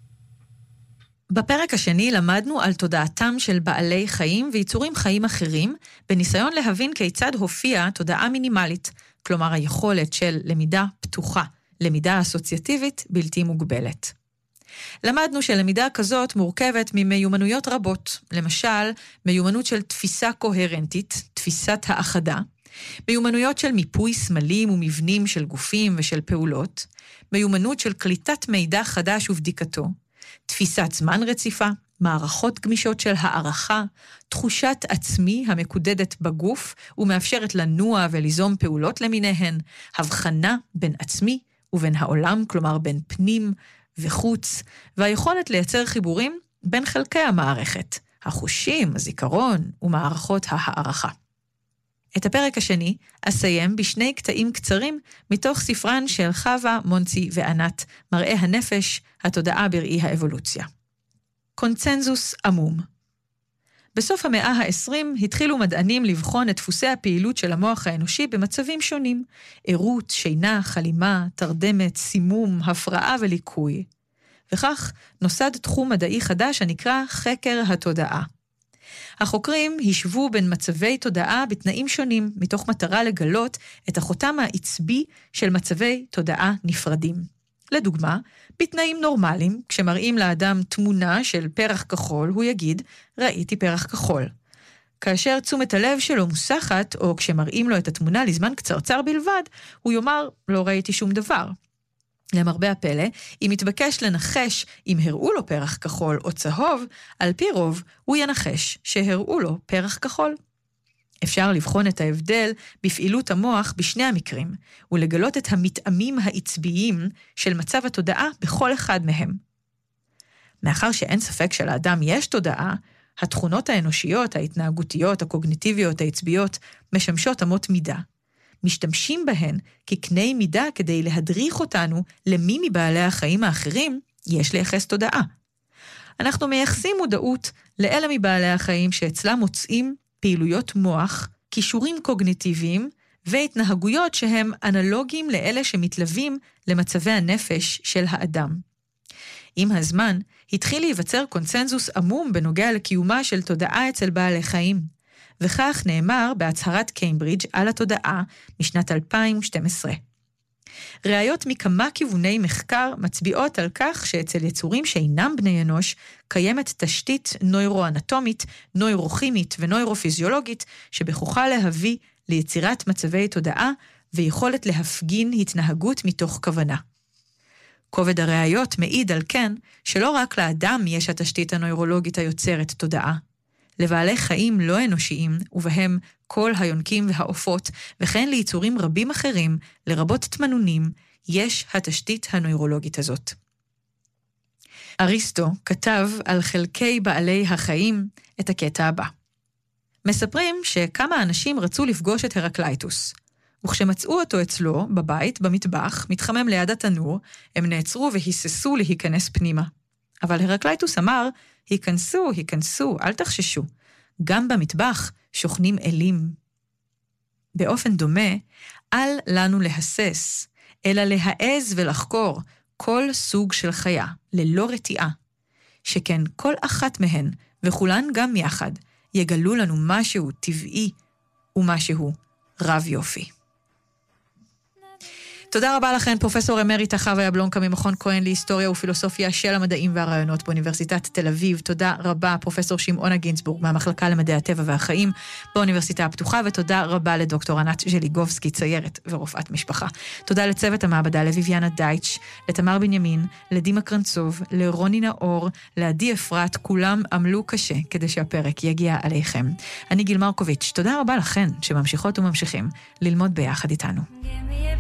[SPEAKER 1] בפרק השני למדנו על תודעתם של בעלי חיים ויצורים חיים אחרים, בניסיון להבין כיצד הופיעה תודעה מינימלית, כלומר היכולת של למידה פתוחה, למידה אסוציאטיבית בלתי מוגבלת. למדנו שלמידה כזאת מורכבת ממיומנויות רבות, למשל מיומנות של תפיסה קוהרנטית, תפיסת האחדה, מיומנויות של מיפוי סמלים ומבנים של גופים ושל פעולות, מיומנות של קליטת מידע חדש ובדיקתו, תפיסת זמן רציפה, מערכות גמישות של הערכה, תחושת עצמי המקודדת בגוף ומאפשרת לנוע וליזום פעולות למיניהן, הבחנה בין עצמי ובין העולם, כלומר בין פנים וחוץ, והיכולת לייצר חיבורים בין חלקי המערכת, החושים, הזיכרון ומערכות הערכה. את הפרק השני אסיים בשני קטעים קצרים מתוך ספרן של חווה, מונצי וענת, מראה הנפש, התודעה בראי האבולוציה. קונצנזוס עמום. בסוף המאה ה-20 התחילו מדענים לבחון את דפוסי הפעילות של המוח האנושי במצבים שונים, עירות, שינה, חלימה, תרדמת, סימום, הפרעה וליקוי. וכך נוסד תחום מדעי חדש הנקרא חקר התודעה. החוקרים הישבו בין מצבי תודעה בתנאים שונים, מתוך מטרה לגלות את החותם העצבי של מצבי תודעה נפרדים. לדוגמה, בתנאים נורמליים, כשמראים לאדם תמונה של פרח כחול, הוא יגיד, ראיתי פרח כחול. כאשר תשומת הלב שלו מוסחת, או כשמראים לו את התמונה לזמן קצרצר בלבד, הוא יאמר, לא ראיתי שום דבר. למרבה הפלא, אם מתבקש לנחש אם הראו לו פרח כחול או צהוב, על פי רוב הוא ינחש שהראו לו פרח כחול. אפשר לבחון את ההבדל בפעילות המוח בשני המקרים, ולגלות את המתאמים העצביים של מצב התודעה בכל אחד מהם. מאחר שאין ספק שלאדם יש תודעה, התכונות האנושיות, ההתנהגותיות, הקוגניטיביות, העצביות, משמשות אמות מידה. משתמשים בהן כקני מידה כדי להדריך אותנו למי מבעלי החיים האחרים יש לייחס תודעה. אנחנו מייחסים מודעות לאלה מבעלי החיים שאצלם מוצאים פעילויות מוח, כישורים קוגניטיביים והתנהגויות שהם אנלוגיים לאלה שמתלווים למצבי הנפש של האדם. עם הזמן התחיל להיווצר קונצנזוס עמום בנוגע לקיומה של תודעה אצל בעלי חיים, וכך נאמר בהצהרת קיימברידג' על התודעה משנת 2012. ראיות מכמה כיווני מחקר מצביעות על כך שאצל יצורים שאינם בני אנוש קיימת תשתית נוירואנטומית, נוירוכימית ונוירופיזיולוגית שבכוחה להביא ליצירת מצבי תודעה ויכולת להפגין התנהגות מתוך כוונה. כובד הראיות מעיד על כן שלא רק לאדם יש התשתית הנוירולוגית היוצרת תודעה. לבעלי חיים לא אנושיים, ובהם כל היונקים והעופות, וכן ליצורים רבים אחרים, לרבות תמנונים, יש התשתית הנוירולוגית הזאת. אריסטו כתב על חלקי בעלי החיים את הקטע הבא. מספרים שכמה אנשים רצו לפגוש את הרקלייטוס, וכשמצאו אותו אצלו, בבית, במטבח, מתחמם ליד התנור, הם נעצרו והיססו להיכנס פנימה. אבל הרקלייטוס אמר, היכנסו, אל תחששו. גם במטבח שוכנים אלים. באופן דומה, אל לנו להסס, אלא להעז ולחקור כל סוג של חיה, ללא רתיעה, שכן כל אחת מהן, וכולן גם יחד, יגלו לנו משהו טבעי ומשהו רב יופי. תודה רבה לכן, פרופסור אמריטה חווה יבלונקה ממכון כהן להיסטוריה ופילוסופיה של המדעים והרעיונות באוניברסיטת תל אביב. תודה רבה, פרופסור שמעונה גינצבורג מהמחלקה למדעי הטבע והחיים באוניברסיטה הפתוחה, ותודה רבה לדוקטור ענת ז'ליגובסקי, ציירת ורופאת משפחה. תודה לצוות המעבדה, לויביאנה דייטש, לתמר בנימין, לדימה קרנצוב, לרוני נאור, לעדי אפרת, כולם עמלו קשה כדי שהפרק יגיע עליכם. אני גיל מרקוביץ', תודה רבה לכן שממשיכות וממשיכים ללמוד ביחד איתנו.